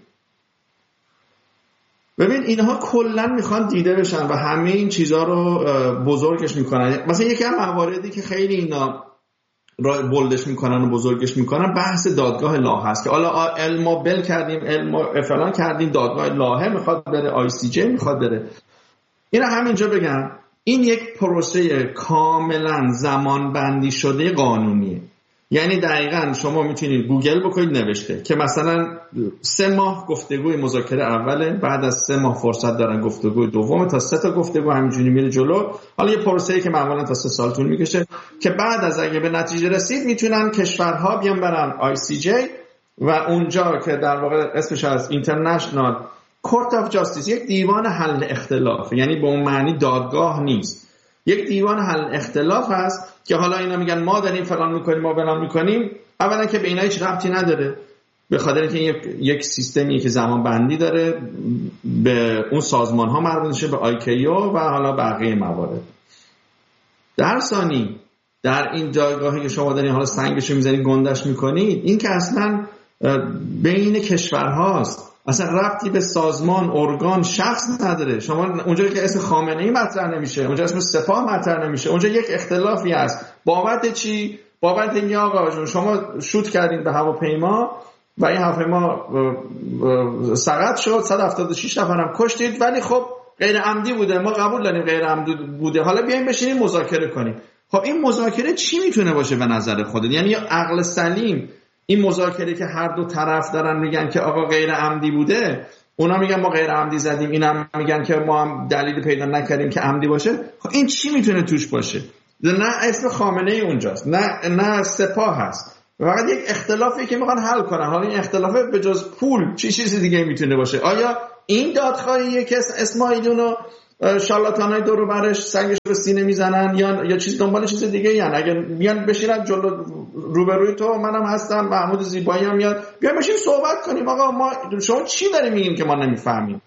ببین اینها کلا میخوان دیده بشن و همه این چیزها رو بزرگش میکنن. مثلا یکی از مواردی که خیلی اینا بولدش میکنن و بزرگش میکنن بحث دادگاه لاهه است که حالا علما بل کردیم، علما فلان کردیم، دادگاه لاهه میخواد بره، آی سی جی میخواد بره. اینا همینجا بگم این یک پروسه کاملا زمان بندی شده قانونیه. یعنی دقیقاً شما میتونید گوگل بکنید نوشته که مثلا 3 ماه گفتگوی مذاکره اوله، بعد از 3 ماه فرصت دارن گفتگوی دوم، تا 3 تا گفتگو همینجوری میره جلو. حالا یه پروسه‌ای که معمولا تا 3 سال طول میکشه که بعد از اگه به نتیجه رسید میتونن کشورها بیان برن آی سی جی و اونجا که در واقع اسمش از اینترنشنال کورت آف جاستیس، یک دیوان حل اختلاف، یعنی به اون معنی دادگاه نیست، یک دیوان حل اختلاف هست که حالا اینا میگن ما داریم فلان میکنیم، ما فلان میکنیم. اولا که به اینا هیچ ربطی نداره، به خاطر اینکه یک سیستمی که زمان بندی داره، به اون سازمان ها مربوط میشه، به آیکیو و حالا بقیه موارد. در ثانی در این جایگاهی که شما دارین حالا سنگشو میزنید گندش میکنید، این که اصلا بین کشورهاست، اصلا ربطی به سازمان، ارگان، شخص نداره. شما اونجا که اسم خامنه‌ای مطرح نمیشه، اونجا اسم سپاه مطرح نمیشه، اونجا یک اختلافی هست. بابت چی؟ بابت اینکه آقا شما شوت کردین به هواپیما و این هواپیما سقط شد، 176 نفرم کشتید، ولی خب غیر عمدی بوده، ما قبول داریم غیر عمدی بوده، حالا بیایم بشینیم مذاکره کنیم. خب این مذاکره چی میتونه باشه به نظر خودت؟ یعنی عقل سلیم این مذاکره که هر دو طرف دارن میگن که آقا غیر عمدی بوده، اونا میگن ما غیر عمدی زدیم، اینا میگن که ما هم دلیل پیدا نکردیم که عمدی باشه، خب این چی میتونه توش باشه؟ نه اسم خامنه ای اونجاست، نه سپاه هست، فقط یک اختلافی که میخوان حل کنن. حالا این اختلافه به جز پول چی چیز دیگه میتونه باشه؟ آیا این دادخواهیه که اسماعیلیون و شارلاتانای دور و برش سنگش رو سینه میزنن یا چیز دنبال چیز دیگه؟ یعنی اگه بیان بشینن جلو روبروی تو، منم هستم، محمود زیبایی هم میاد، بیان بشین صحبت کنیم. آقا ما شما چی داریم میگیم که ما نمیفهمیم؟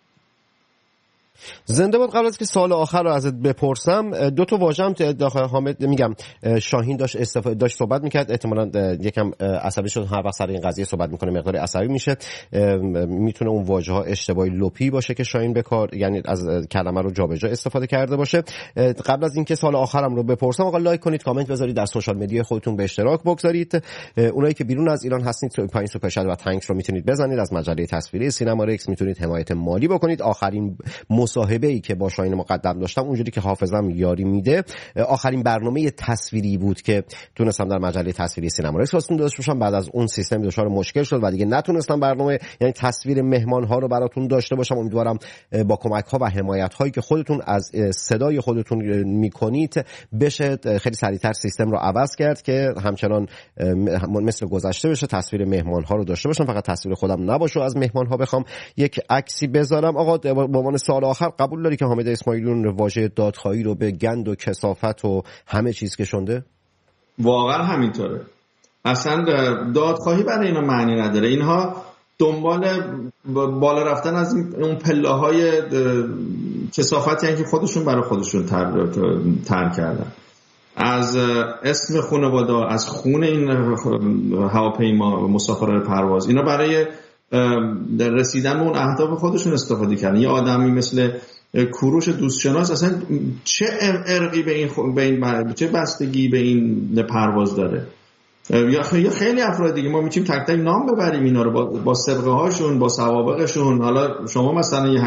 زنده بود. قبل از که سوال آخر رو ازت بپرسم، دو تا واژه هم داخل حامد میگم شاهین داشت صحبت میکرد، احتمالاً یکم عصبی شد، هر وقت سر این قضیه صحبت میکنه مقدار عصبی میشه، میتونه اون واژه ها اشتباهی لپی باشه که شاهین بکار، یعنی از کلمه رو جابجا استفاده کرده باشه. قبل از اینکه سوال آخرم رو بپرسم، آقا لایک کنید، کامنت بذارید، در سوشال مدیا خودتون به اشتراک بگذارید. اونایی که بیرون از ایران هستید پایین سوپر چت و تانکس رو میتونید بزنید، از مجله تصویری سینما رکس میتونید حمایت مالی بکنید. آخرین مصاحبه‌ای که با شاهین مقدم داشتم، اونجوری که حافظم یاری میده، آخرین برنامه تصویری بود که تونستم در مجله تصویری سینما رکس واسهتون داشته باشم. بعد از اون سیستم دچار مشکل شد و دیگه نتونستم برنامه، یعنی تصویر مهمان ها رو براتون داشته باشم. امیدوارم با کمک ها و حمایت هایی که خودتون از صدای خودتون میکنید بشه خیلی سریعتر سیستم رو عوض کرد که همچنان مثل گذشته بشه، تصویر مهمان ها رو داشته باشم، فقط تصویر خودم نباشه، از مهمان ها بخوام یک عکسی بذارم. آقا به عنوان سوال آخر، قبول داری که حامد اسماعیلیون واژه دادخواهی رو به گند و کثافت و همه چیز کشونده؟ واقعا همینطوره. اصلا دادخواهی برای اینا معنی نداره. اینها دنبال بالا رفتن از اون پله‌های کثافتی هستن که خودشون برای خودشون تر کردن. از اسم خانواده، از خون این هواپیما مسافران پرواز، اینا برای رسیدن به اون اهداف خودشون استفاده کردن. یه آدمی مثل کوروش دوستشناس اصلا چه ارقی به این چه بستگی به این پرواز داره؟ یا خیلی افراد دیگه ما میتونیم تک تک نام ببریم اینا رو با سابقه هاشون، با سوابقشون. حالا شما مثلا یه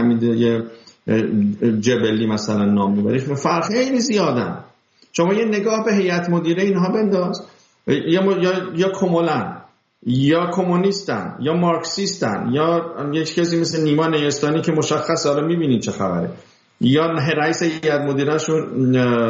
جبلی مثلا نام ببرید، فرق خیلی زیادن. شما یه نگاه به هیئت مدیره اینها بنداز، یا کمولن، یا کمونیستن، یا مارکسیستن، یا یک کسی مثل نیما نیستانی که مشخص حالا میبینید چه خبره، یا رئیس هیئت مدیرهشون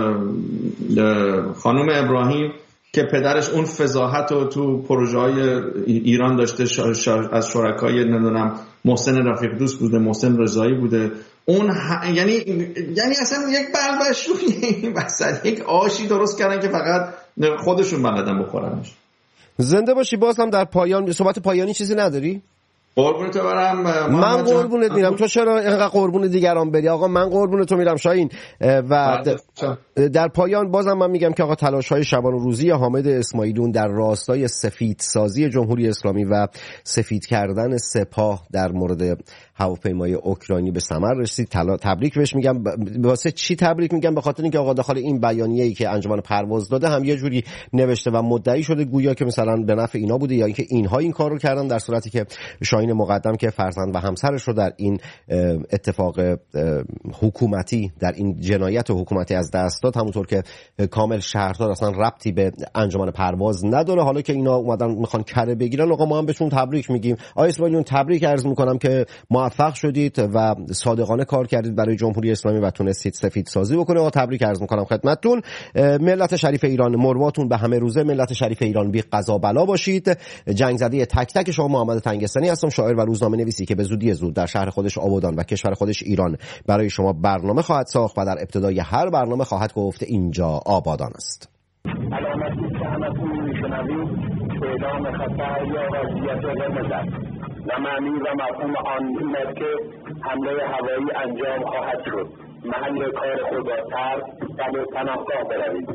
خانم ابراهیم که پدرش اون فضاحت رو تو پروژه‌های ایران داشته، از شرکای نمیدونم محسن رفیق دوست بوده، محسن رضایی بوده، اون یعنی اصلا یک بلبش روی وسط یک آشی درست کردن که فقط خودشون بلدن بخورنش. زنده باشی. باز هم در پایان صحبت پایانی چیزی نداری؟ قربونت برم. من قربونت میرم، تو چرا اینقدر قربون دیگران بری؟ آقا من قربون تو میرم شاهین. و در پایان بازم من میگم که آقا تلاش‌های شبانه روزی حامد اسماعیلیون در راستای سفیدسازی جمهوری اسلامی و سفید کردن سپاه در مورد هواپیمای اوکراینی به ثمر رسید. تبریک بهش میگم. واسه چی تبریک میگم؟ به خاطر اینکه آقا داخل این بیانیه‌ای که انجمن پرواز داده هم یه جوری نوشته و مدعی شده گویا که مثلا به نفع اینا بوده یا اینکه اینها این کارو کردن، در صورتی که شاهین مقدم که فرزند و همسرش رو در این اتفاق حکومتی، در این جنایت حکومتی از دست داد، همونطور که کامل شهردار اصلا ربطی به انجمن پرواز نداره. حالا که اینا اومدن میخوان کره بگیرن، آقا ما هم بهشون تبریک میگیم. آقای اسماعیلیون تبریک عرض میکنم که موفق شدید و صادقانه کار کردید برای جمهوری اسلامی و تونستید سفید سازی بکنه. آقا تبریک عرض میکنم خدمتتون. ملت شریف ایران، مرواتون به همه روزه. ملت شریف ایران بی قضا بلا باشید. جنگ زده تک تک شما محمد تنگستانی هستم، شاعر و روزنامه نویسی که به زودی زود در شهر خودش آبادان و کشور خودش ایران برای شما برنامه خواهد ساخت و در ابتدای هر برنامه خواهد گفت اینجا آبادان است. علامتی که همتون میشنوید اعلام خطر یا وضعیت قرمز است و معنی و مفهوم آن این است که حمله هوایی انجام خواهد شد. محل کار خود را ترک و به پناهگاه بروید.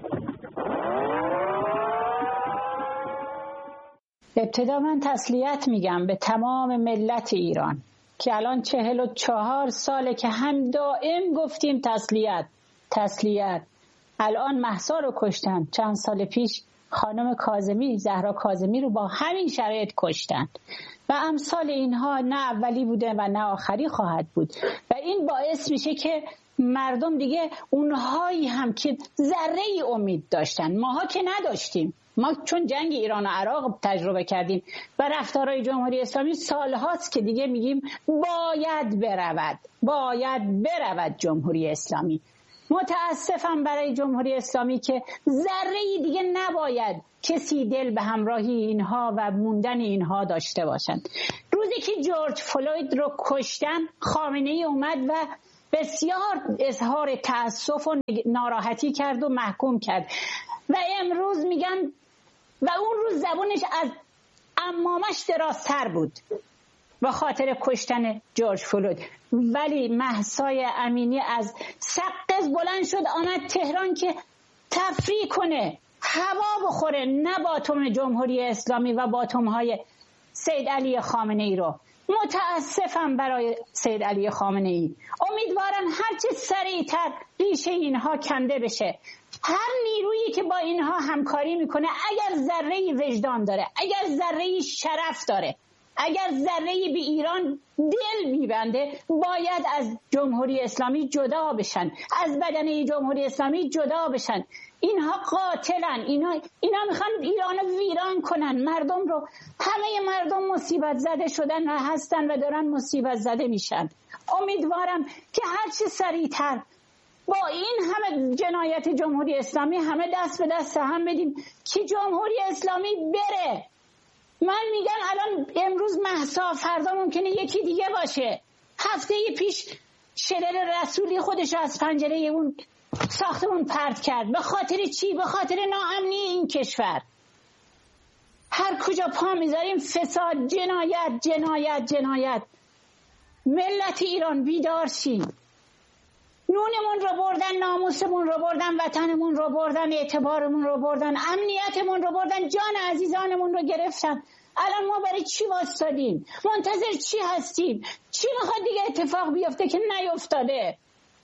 ابتدا من تسلیت میگم به تمام ملت ایران که الان 44 ساله که هم دائم گفتیم تسلیت. الان مهسا رو کشتن، چند سال پیش خانم کاظمی، زهرا کاظمی رو با همین شرایط کشتن و امثال اینها نه اولی بوده و نه آخری خواهد بود و این باعث میشه که مردم دیگه اونهایی هم که ذره امید داشتن، ماها که نداشتیم، ما چون جنگ ایران و عراق تجربه کردیم و رفتارهای جمهوری اسلامی سالهاست که دیگه میگیم باید برود جمهوری اسلامی. متاسفم برای جمهوری اسلامی که ذره‌ای دیگه نباید کسی دل به همراهی اینها و موندن اینها داشته باشند. روزی که جورج فلوید رو کشتن، خامنه‌ای اومد و بسیار اظهار تأسف و ناراحتی کرد و محکوم کرد و امروز میگن و اون روز زبونش از عمامش درازتر بود به خاطر کشتن جورج فلوید، ولی مهسای امینی از سقز بلند شد آمد تهران که تفریح کنه، هوا بخوره، نه باتوم جمهوری اسلامی و باتوم‌های سید علی خامنه‌ای رو. متاسفم برای سید علی خامنه‌ای. امیدوارم هرچه سریعتر ریشه اینها کنده بشه. هر نیرویی که با اینها همکاری میکنه اگر ذره‌ای وجدان داره، اگر ذره‌ای شرف داره، اگر ذره‌ای به ایران دل میبنده، باید از جمهوری اسلامی جدا بشن، از بدنه جمهوری اسلامی جدا بشن. اینها قاتلن، اینا میخوان ایران رو ویران کنن، مردم رو. همه مردم مصیبت زده شدن و هستن و دارن مصیبت زده میشن. امیدوارم که هرچه سریعتر با این همه جنایت جمهوری اسلامی همه دست به دست هم بدیم که جمهوری اسلامی بره. من میگم الان امروز مهسا، فردا ممکنه یکی دیگه باشه. هفته پیش شرر رسولی خودش از پنجره اون ساختمون پرت کرد. به خاطر چی؟ به خاطر ناامنی این کشور. هر کجا پا میذاریم فساد، جنایت. ملت ایران بیدار شین. نونمون رو بردن، ناموسمون رو بردن، وطنمون رو بردن، اعتبارمون رو بردن، امنیتمون رو بردن، جان عزیزانمون رو گرفتن. الان ما برای چی واسطادیم؟ منتظر چی هستیم؟ چی میخواد دیگه اتفاق بیفته که نیفتاده؟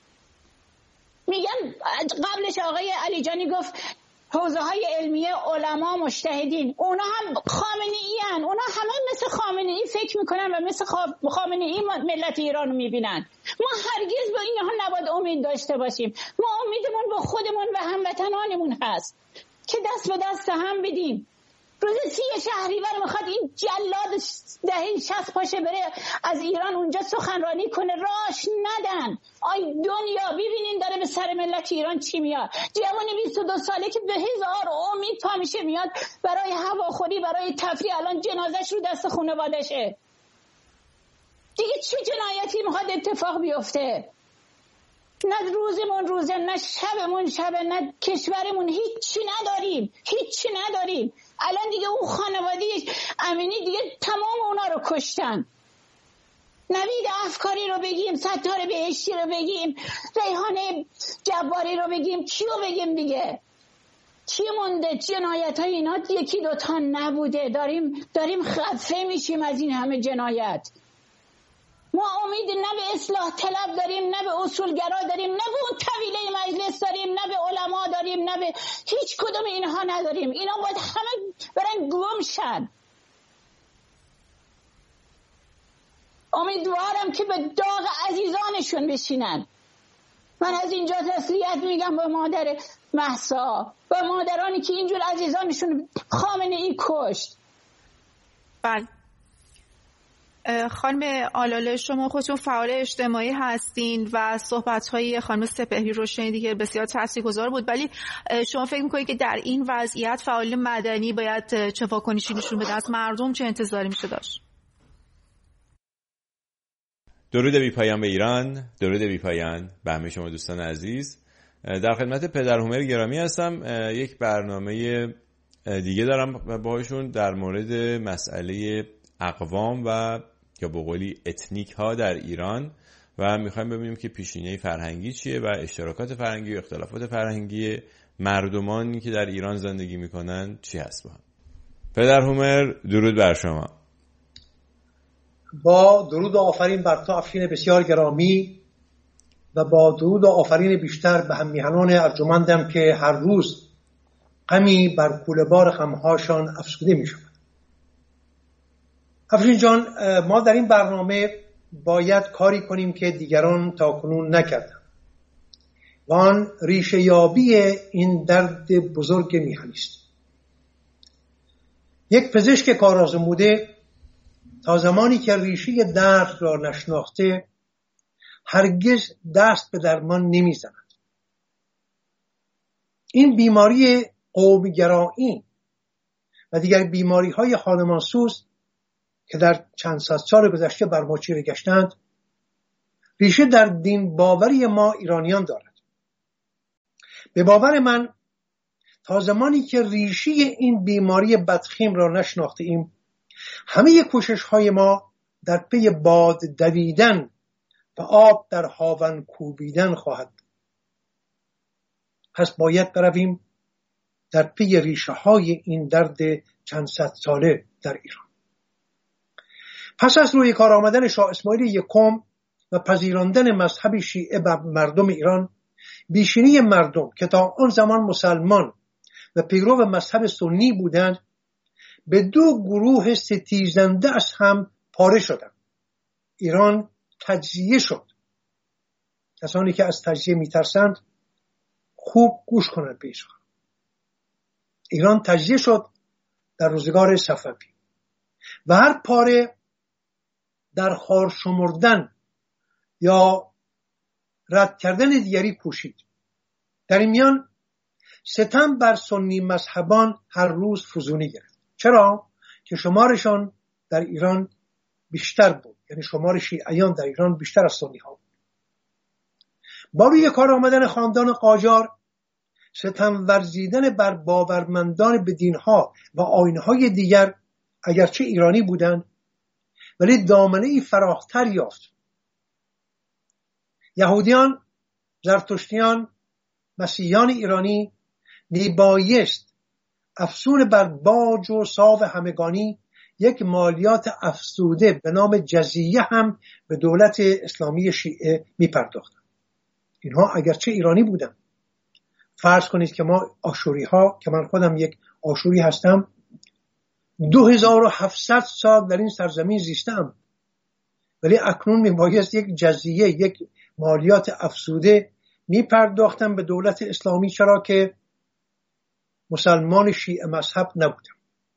میگن قبلش آقای علی جانی گفت حوزه های علمیه، علما، مجتهدین، اونا هم خامنه‌ای هن. اونا همه مثل خامنه‌ای فکر میکنن و مثل خامنه‌ای ملت ایران رو میبینن. ما هرگز به اینها نباید امید داشته باشیم. ما امیدمون با خودمون و هموطنانمون هست که دست به دست هم بدیم. روز 30 شهریور میخواد این جلاد دهه 60 پاشه بره از ایران اونجا سخنرانی کنه، راش ندن. آی دنیا ببینین داره به سر ملت ایران چی میاد. جوانی 22 ساله که به هزار امید پا میشه میاد برای هواخوری، برای تفریح، الان جنازش رو دست خانواده‌شه. دیگه چه جنایتی میخواد اتفاق بیفته؟ نه روزمون روزه، نه شبمون شبه، نه کشورمون هیچی نداریم. الان دیگه اون خانواده امینی دیگه تمام اونا رو کشتن. نوید افکاری رو بگیم، ستار بهشتی رو بگیم، ریحان جباری رو بگیم، کیو بگیم دیگه؟ چی مونده؟ جنایت های اینا یکی دوتا نبوده. داریم خفه میشیم از این همه جنایت. ما امید نه به اصلاح طلب داریم، نه به اصولگرا داریم، نه به اون طویله مجلس داریم، نه به علما داریم، نه به هیچ کدوم اینها نداریم. اینا باید همه برن گم شن. امیدوارم که به داغ عزیزانشون بشینن. من از اینجا تسلیت میگم به مادر مهسا، به مادرانی که اینجور عزیزانشون خامنه‌ای کشت. بله. خانم آلاله، شما خودتون فعال اجتماعی هستین و صحبت‌های خانم سپهری رو شنیدید که بسیار تاثیرگذار بود، ولی شما فکر می‌کنید که در این وضعیت فعال مدنی باید چه واکنشی نشون بده؟ از مردم چه انتظاری میشه داشت؟ درود بی پایان به ایران، درود بی پایان به همه شما دوستان عزیز. در خدمت پدر هومر گرامی هستم. یک برنامه دیگه دارم باهاشون در مورد مسئله اقوام و یا به قولی اتنیک ها در ایران و میخوایم ببینیم که پیشینه فرهنگی چیه و اشتراکات فرهنگی و اختلافات فرهنگی مردمانی که در ایران زندگی میکنن چی هست. با هم پدر هومر درود بر شما. با درود و آفرین بر تو افشین بسیار گرامی و با درود و آفرین بیشتر به هم میهنان ارجمندم که هر روز غمی بر کوله‌بار غمهاشان افزوده می شود. افشین جان، ما در این برنامه باید کاری کنیم که دیگران تاکنون نکردن و آن ریشه یابی این درد بزرگ میهنی است. یک پزشک کارآزموده تا زمانی که ریشه درد را نشناخته هرگز دست به درمان نمیزند. این بیماری قوم‌گرایی و دیگر بیماری‌های خانمانسوز که در چند صد سال گذشته بر ما چیره گشتند ریشه در دین باوری ما ایرانیان دارد. به باور من تا زمانی که ریشه این بیماری بدخیم را نشناخته ایم همه کوشش‌های ما در پی باد دویدن و آب در هاون کوبیدن خواهد. پس باید برویم در پی ریشه‌های این درد چند صد ساله در ایران. پس از روی کار آمدن شاه اسماعیل یکم و پذیراندن مذهب شیعه بر مردم ایران، بیشینی مردم که تا آن زمان مسلمان و پیرو مذهب سنی بودند به دو گروه ستیزنده از هم پاره شدند. ایران تجزیه شد. کسانی که از تجزیه میترسند خوب گوش کنند به ایشان. ایران تجزیه شد در روزگار صفوی و هر پاره در خار شمردن یا رد کردن دیگری کوشید. در این میان ستم بر سنی مذهبان هر روز فزونی گرفت. چرا؟ که شمارشان در ایران بیشتر بود، یعنی شمار شیعیان در ایران بیشتر از سنی ها بود. با روی کار آمدن خاندان قاجار ستم ورزیدن بر باورمندان به دینها و آیین‌های دیگر اگرچه ایرانی بودند ولی دامنه‌ای فراختر یافت. یهودیان، زرتشتیان، مسیحیان ایرانی میبایست افزون بر باج و ساو همگانی یک مالیات افزوده به نام جزیه هم به دولت اسلامی شیعه میپرداختند. اینها اگرچه ایرانی بودند. فرض کنید که ما آشوری ها که من خودم یک آشوری هستم 2700 سال در این سرزمین زیستم، ولی اکنون میبایست یک جزیه، یک مالیات افزوده میپرداختم به دولت اسلامی، چرا که مسلمان شیعه مذهب نبودم.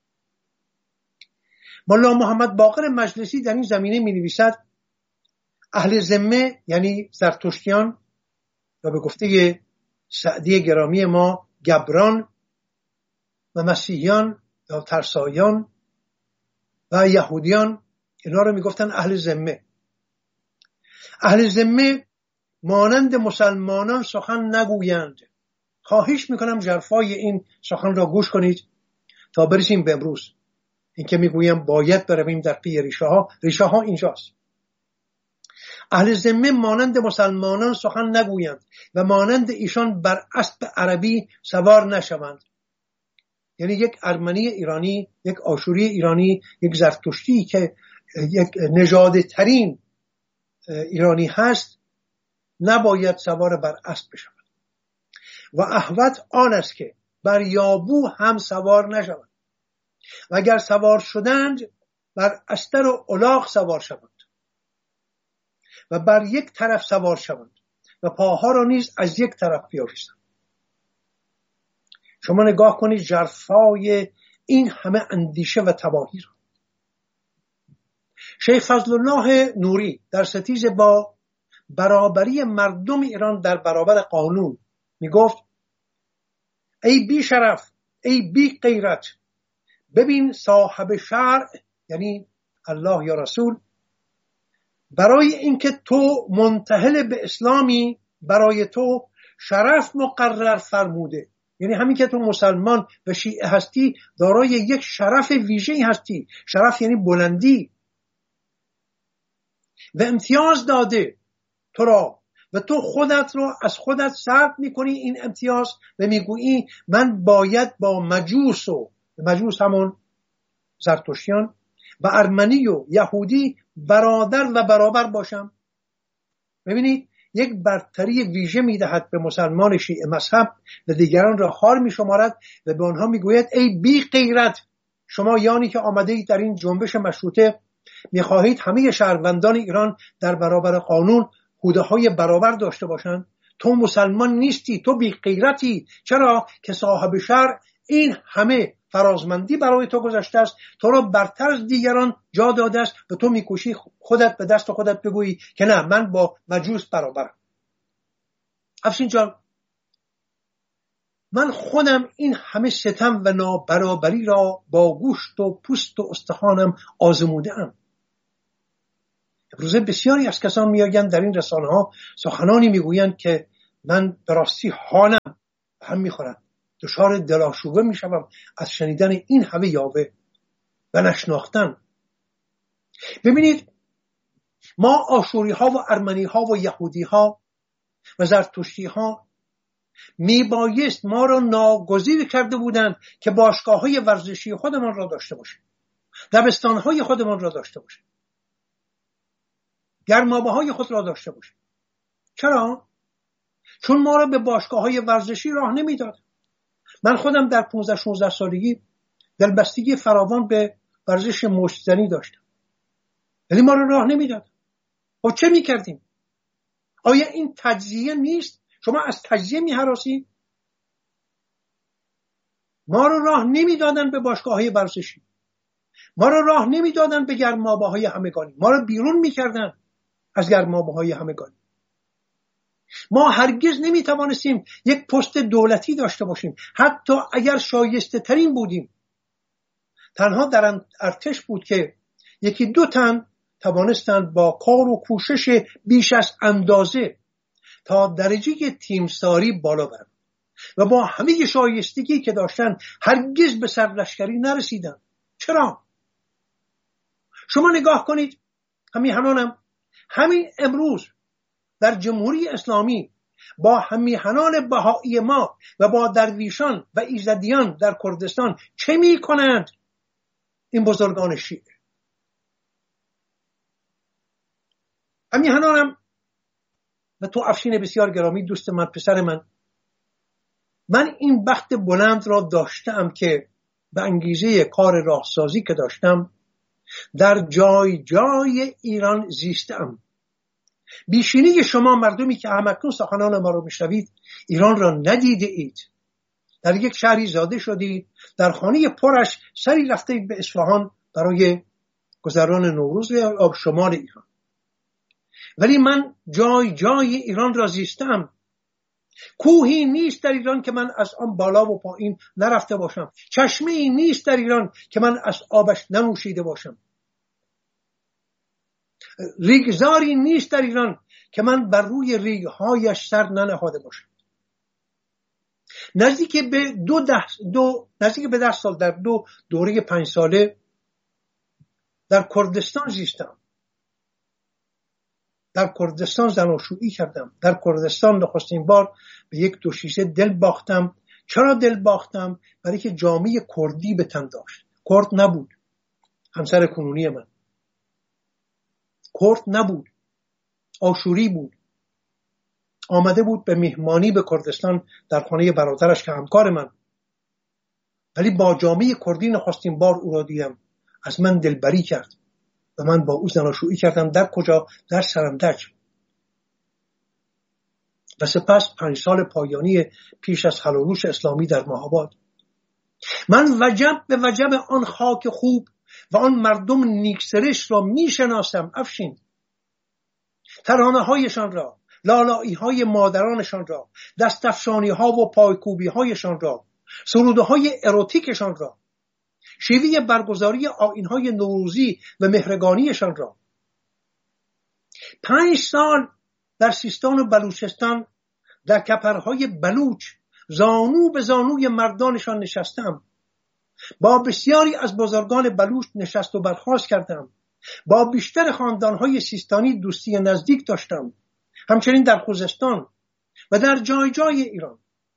مولا محمد باقر مجلسی در این زمینه می نویسد اهل ذمه یعنی زرتشتیان و به گفته سعدی گرامی ما گبران و مسیحیان یا ترسایان و یهودیان، اینا رو می گفتن اهل ذمه. اهل ذمه مانند مسلمانان سخن نگویند. خواهش میکنم ژرفای این سخن را گوش کنید تا برسیم به امروز. این که میگویم باید برویم در پی ریشه ها اینجاست. اهل ذمه مانند مسلمانان سخن نگویند و مانند ایشان بر اسب عربی سوار نشوند. یعنی یک ارمنی ایرانی، یک آشوری ایرانی، یک زرتشتی که یک نژاد ترین ایرانی هست نباید سوار بر اسب بشود و احوط آن است که بر یابو هم سوار نشوند و اگر سوار شدند بر استر و الاغ سوار شوند و بر یک طرف سوار شوند و پاها را نیز از یک طرف بیاویزند. شما نگاه کنید ژرفای این همه اندیشه و تباهی را. شیخ فضل الله نوری در ستیز با برابری مردم ایران در برابر قانون می گفت ای بی شرف، ای بی غیرت، ببین صاحب شرع یعنی الله یا رسول برای اینکه تو منتهل به اسلامی برای تو شرف مقرر فرموده. یعنی همین که تو مسلمان و شیعه هستی دارای یک شرف ویژه‌ای هستی. شرف یعنی بلندی و امتیاز داده تو را و تو خودت رو از خودت سلب میکنی این امتیاز و میگویی من باید با مجوس همون زرتشتیان و ارمنی و یهودی برادر و برابر باشم. ببینید یک برتری ویژه میدهد به مسلمان شیعه مذهب و دیگران را خوار میشمارد و به آنها میگوید ای بی غیرت، شما یانی که آمده اید در این جنبش مشروطه میخواهید همه شهروندان ایران در برابر قانون حوزه های برابر داشته باشند، تو مسلمان نیستی، تو بی غیرتی. چرا که صاحب شرع این همه فرازمندی برای تو گذاشته است، تو را برتر از دیگران جا داده است و تو میکوشی خودت به دست خودت بگویی که نه، من با مجوس برابرم. افشین جان، من خودم این همه ستم و نابرابری را با گوشت و پوست و استخوانم آزموده‌ام. امروزه بسیاری از کسان میآیند در این رسانه ها سخنانی میگویند که من به راستی حالم هم میخورد، دچار دلآشوبه میشوم از شنیدن این همه یاوه و نشناختن. ببینید، ما آشوری ها و ارمنی ها و یهودی ها و زرتشتی ها میبایست ما را ناگزیر کرده بودند که باشگاه های ورزشی خودمان را داشته باشیم، دبستان های خودمان را داشته باشیم، گرمابه های خود را داشته باشیم. چرا؟ چون ما را به باشگاه های ورزشی راه نمیداد. من خودم در 15-16 سالگی دلبستگی فراوان به ورزش مشت زنی داشتم، ولی ما را راه نمیداد. خب چه میکردیم؟ آیا این تجزیه نیست؟ شما از تجزیه میهراسید؟ ما را راه نمیدادن به باشگاه های ورزشی، ما را راه نمیدادن به گرمابه های همگانی، ما را بیرون میکردن از گرمابه های همگانی. ما هرگز نمیتوانستیم یک پست دولتی داشته باشیم، حتی اگر شایسته ترین بودیم. تنها در ارتش بود که یکی دو تن توانستند با کار و کوشش بیش از اندازه تا درجه تیمساری بالا برند و با همه شایستگی که داشتن هرگز به سرلشکری نرسیدن. چرا؟ شما نگاه کنید، همین امروز در جمهوری اسلامی با همیهنان بهایی ما و با درویشان و ایزدیان در کردستان چه می کنند این بزرگان شیعه؟ همیهنانم و تو افشین بسیار گرامی، دوست من، پسر من این بخت بلند را داشتم که به انگیزه کار راهسازی که داشتم در جای جای ایران زیستم. بیشینی شما مردمی که همکنون سخنان ما رو میشنوید ایران را ندیده اید. در یک شهری زاده شدید، در خانه پرش سری رفته به اصفهان برای گذران نوروز و شمال ایران. ولی من جای جای ایران را زیستم. کوهی نیست در ایران که من از آن بالا و پایین نرفته باشم، چشمه‌ای نیست در ایران که من از آبش ننوشیده باشم، ریگزاری نیست در ایران که من بر روی ریگهایش سر ننهاده باشم. نزدیک به 10 سال در 2 دوره 5 ساله در کردستان زیستم. در کردستان زناشویی کردم. در کردستان نخستین بار به یک دوشیزه دل باختم. چرا دل باختم؟ برای که جامعه کردی به تن داشت. کرد نبود همسر کنونی من، کرد نبود، آشوری بود. آمده بود به مهمانی به کردستان در خانه برادرش که همکار من، ولی با جامعه کردی نخستین بار او را دیدم. از من دلبری کرد و من با او زناشویی کردم. در کجا؟ در سرندج. و سپس 5 سال پایانی پیش از خلاروش اسلامی در ماهآباد. من وجب به وجب آن خاک خوب و آن مردم نیکسرش را میشناسم. افشین، ترانه هایشان را، لالایی های مادرانشان را، دستفشانی ها و پایکوبی هایشان را، سروده های اروتیکشان را، شیوه برگزاری آیین های نوروزی و مهرگانیشان را. 5 سال در سیستان و بلوچستان در کپرهای بلوچ زانو به زانوی مردانشان نشستم. با بسیاری از بزرگان بلوچ نشست و برخاست کردم. با بیشتر خاندانهای سیستانی دوستی نزدیک داشتم، همچنین در خوزستان و در جای جای ایران.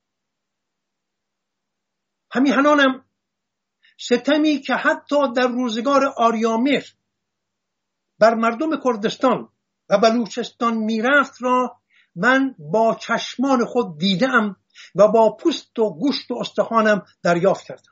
همیهنانم ستمی که حتی در روزگار آریامهر بر مردم کردستان و بلوچستان میرفت را من با چشمان خود دیدم و با پوست و گوشت و استخوانم دریافت کردم.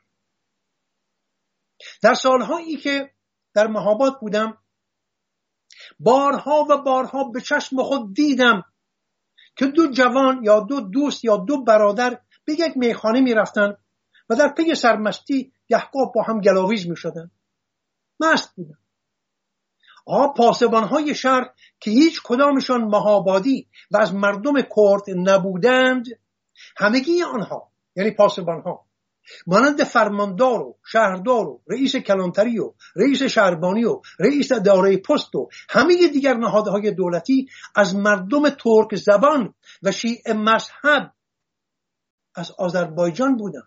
در سالهایی که در مهاباد بودم بارها و بارها به چشم خود دیدم که دو جوان یا دو دوست یا دو برادر به یک میخانه می رفتن و در پی سرمستی گهگاه با هم گلاویز می شدن. مست بودن. پاسبانهای شهر که هیچ کدامشان مهابادی و از مردم کرد نبودند، همگی آنها یعنی پاسبانها مانند فرماندار و شهردار و رئیس کلانتری و رئیس شهربانی و رئیس اداره پست و همه دیگر نهادهای دولتی از مردم ترک زبان و شیعه مذهب از آذربایجان بودند.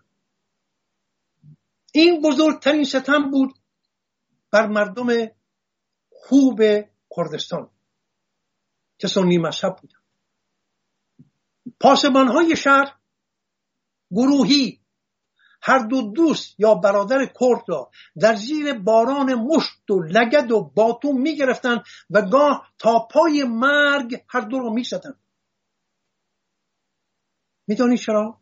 این بزرگترین ستم بود بر مردم خوب کردستان که سنی مذهب بودند. پاسبانهای شهر گروهی هر دو دوست یا برادر کرد را در زیر باران مشت و لگد و باتون می گرفتن و گاه تا پای مرگ هر دو را می زدن. می دانی چرا؟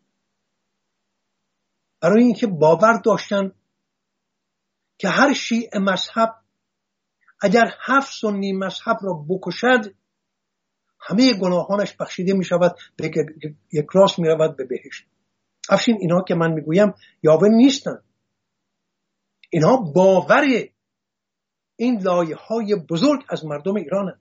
برای اینکه باور داشتن که هر شیعه مذهب اگر 7 سنی مذهب را بکشد همه گناهانش بخشیده می شود، یک راست می رود به بهشت. افشین اینها که من میگویم یاوه نیستن، اینها باور این لایه های بزرگ از مردم ایرانند.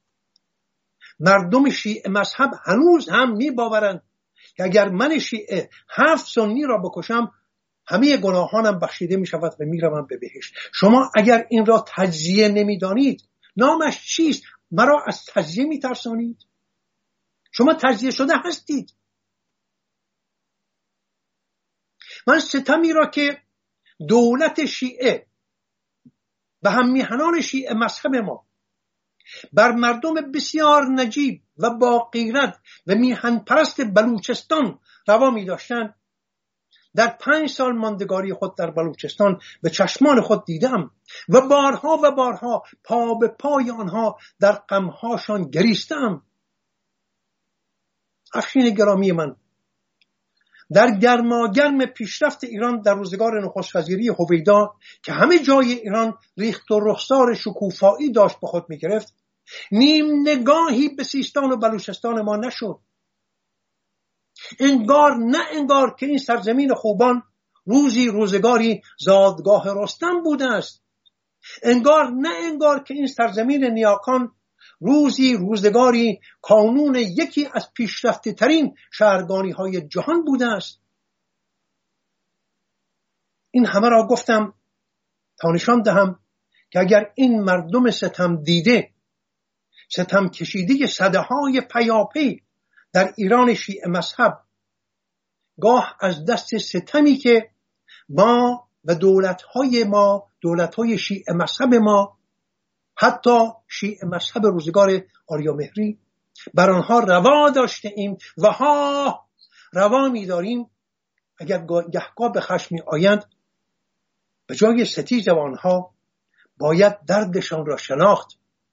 مردم شیعه مذهب هنوز هم میباورند که اگر من شیعه 7 سنی را بکشم همه گناهانم بخشیده می شود و میروم به بهشت. شما اگر این را تجزیه نمیدانید نامش چیست؟ مرا از تجزیه میترسانید؟ شما تجزیه شده هستید. من ستمی را که دولت شیعه و هم میهنان شیعه مذهب ما بر مردم بسیار نجیب و با غیرت و میهن پرست بلوچستان روا می داشتند در 5 سال ماندگاری خود در بلوچستان به چشمان خود دیدم و بارها و بارها پا به پای آنها در غمهاشان گریستم. افشین گرامی من، در گرماگرم پیشرفت ایران در روزگار نخست وزیری هویدا که همه جای ایران ریخت و رخسار شکوفایی داشت به خود می‌گرفت، نیم نگاهی به سیستان و بلوچستان ما نشد. انگار که این سرزمین خوبان روزی روزگاری زادگاه رستم بوده است. انگار که این سرزمین نیاکان روزی روزگاری کانون یکی از پیشرفته ترین شهرگانی های جهان بوده است. این همه را گفتم تا نشان دهم که اگر این مردم ستم دیده، ستم کشیده سده های پیاپی در ایران شیعه مذهب گاه از دست ستمی که ما و دولت‌های شیعه مذهب ما، حتی شیعه مذهب روزگار آریامهری، بر آنها روا داشته ایم و روا می داریم، اگر گهگاه به خشم می آیند به جای ستیز آنها باید دردشان را شناخت،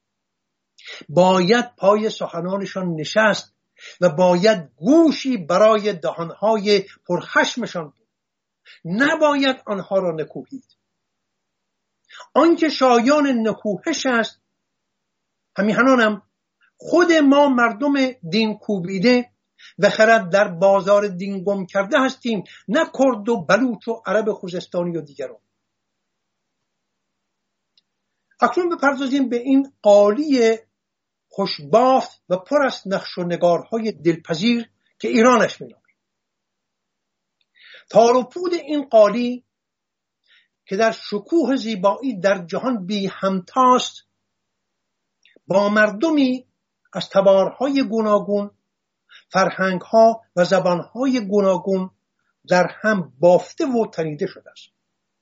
باید پای سخنانشان نشست و باید گوشی برای دهانهای پرخشمشان بود. نباید آنها را نکوهید. آنکه شایان نکوهش است، همیهنانم خود ما مردم دین کوبیده و خرد در بازار دین گم کرده هستیم، نه کرد و بلوچ و عرب خوزستانی و دیگران. اکنون بپردازیم به این قالی خوشبافت و پر از نقش و نگارهای دلپذیر که ایرانش می‌نامیم. تار و پود این قالی که در شکوه زیبایی در جهان بی همتاست، با مردمی از تبارهای گوناگون، فرهنگها و زبانهای گوناگون در هم بافته و تنیده شده است.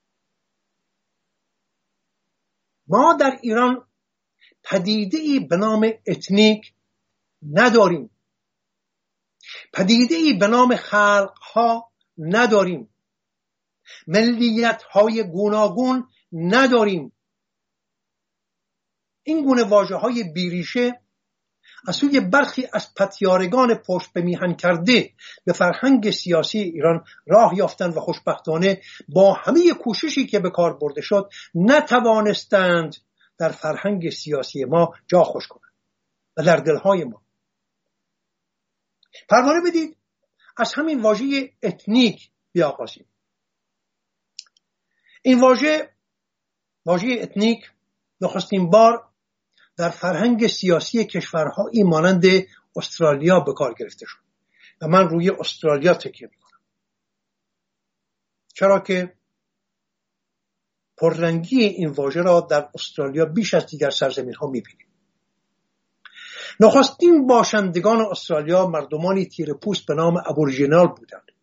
ما در ایران پدیده‌ای به نام اتنیک نداریم، پدیده‌ای به نام خلقها نداریم، ملیت‌های گوناگون نداریم. این گونه واژه‌های بیریشه از سوی برخی از پتیارگان پشت به میهن کرده به فرهنگ سیاسی ایران راه یافتند و خوشبختانه با همه کوششی که به کار برده شد نتوانستند در فرهنگ سیاسی ما جا خوش کنند و در دلهای ما. پروانه بدید از همین واژه اتنیک بیاغازیم. این واژه اتنیک نخستین بار در فرهنگ سیاسی کشورهایی مانند استرالیا به کار گرفته شد و من روی استرالیا تکیه میکنم، چرا که پررنگی این واژه را در استرالیا بیش از دیگر سرزمین ها میبینیم. نخستین باشندگان استرالیا مردمانی تیره پوست به نام ابوریجینال بودند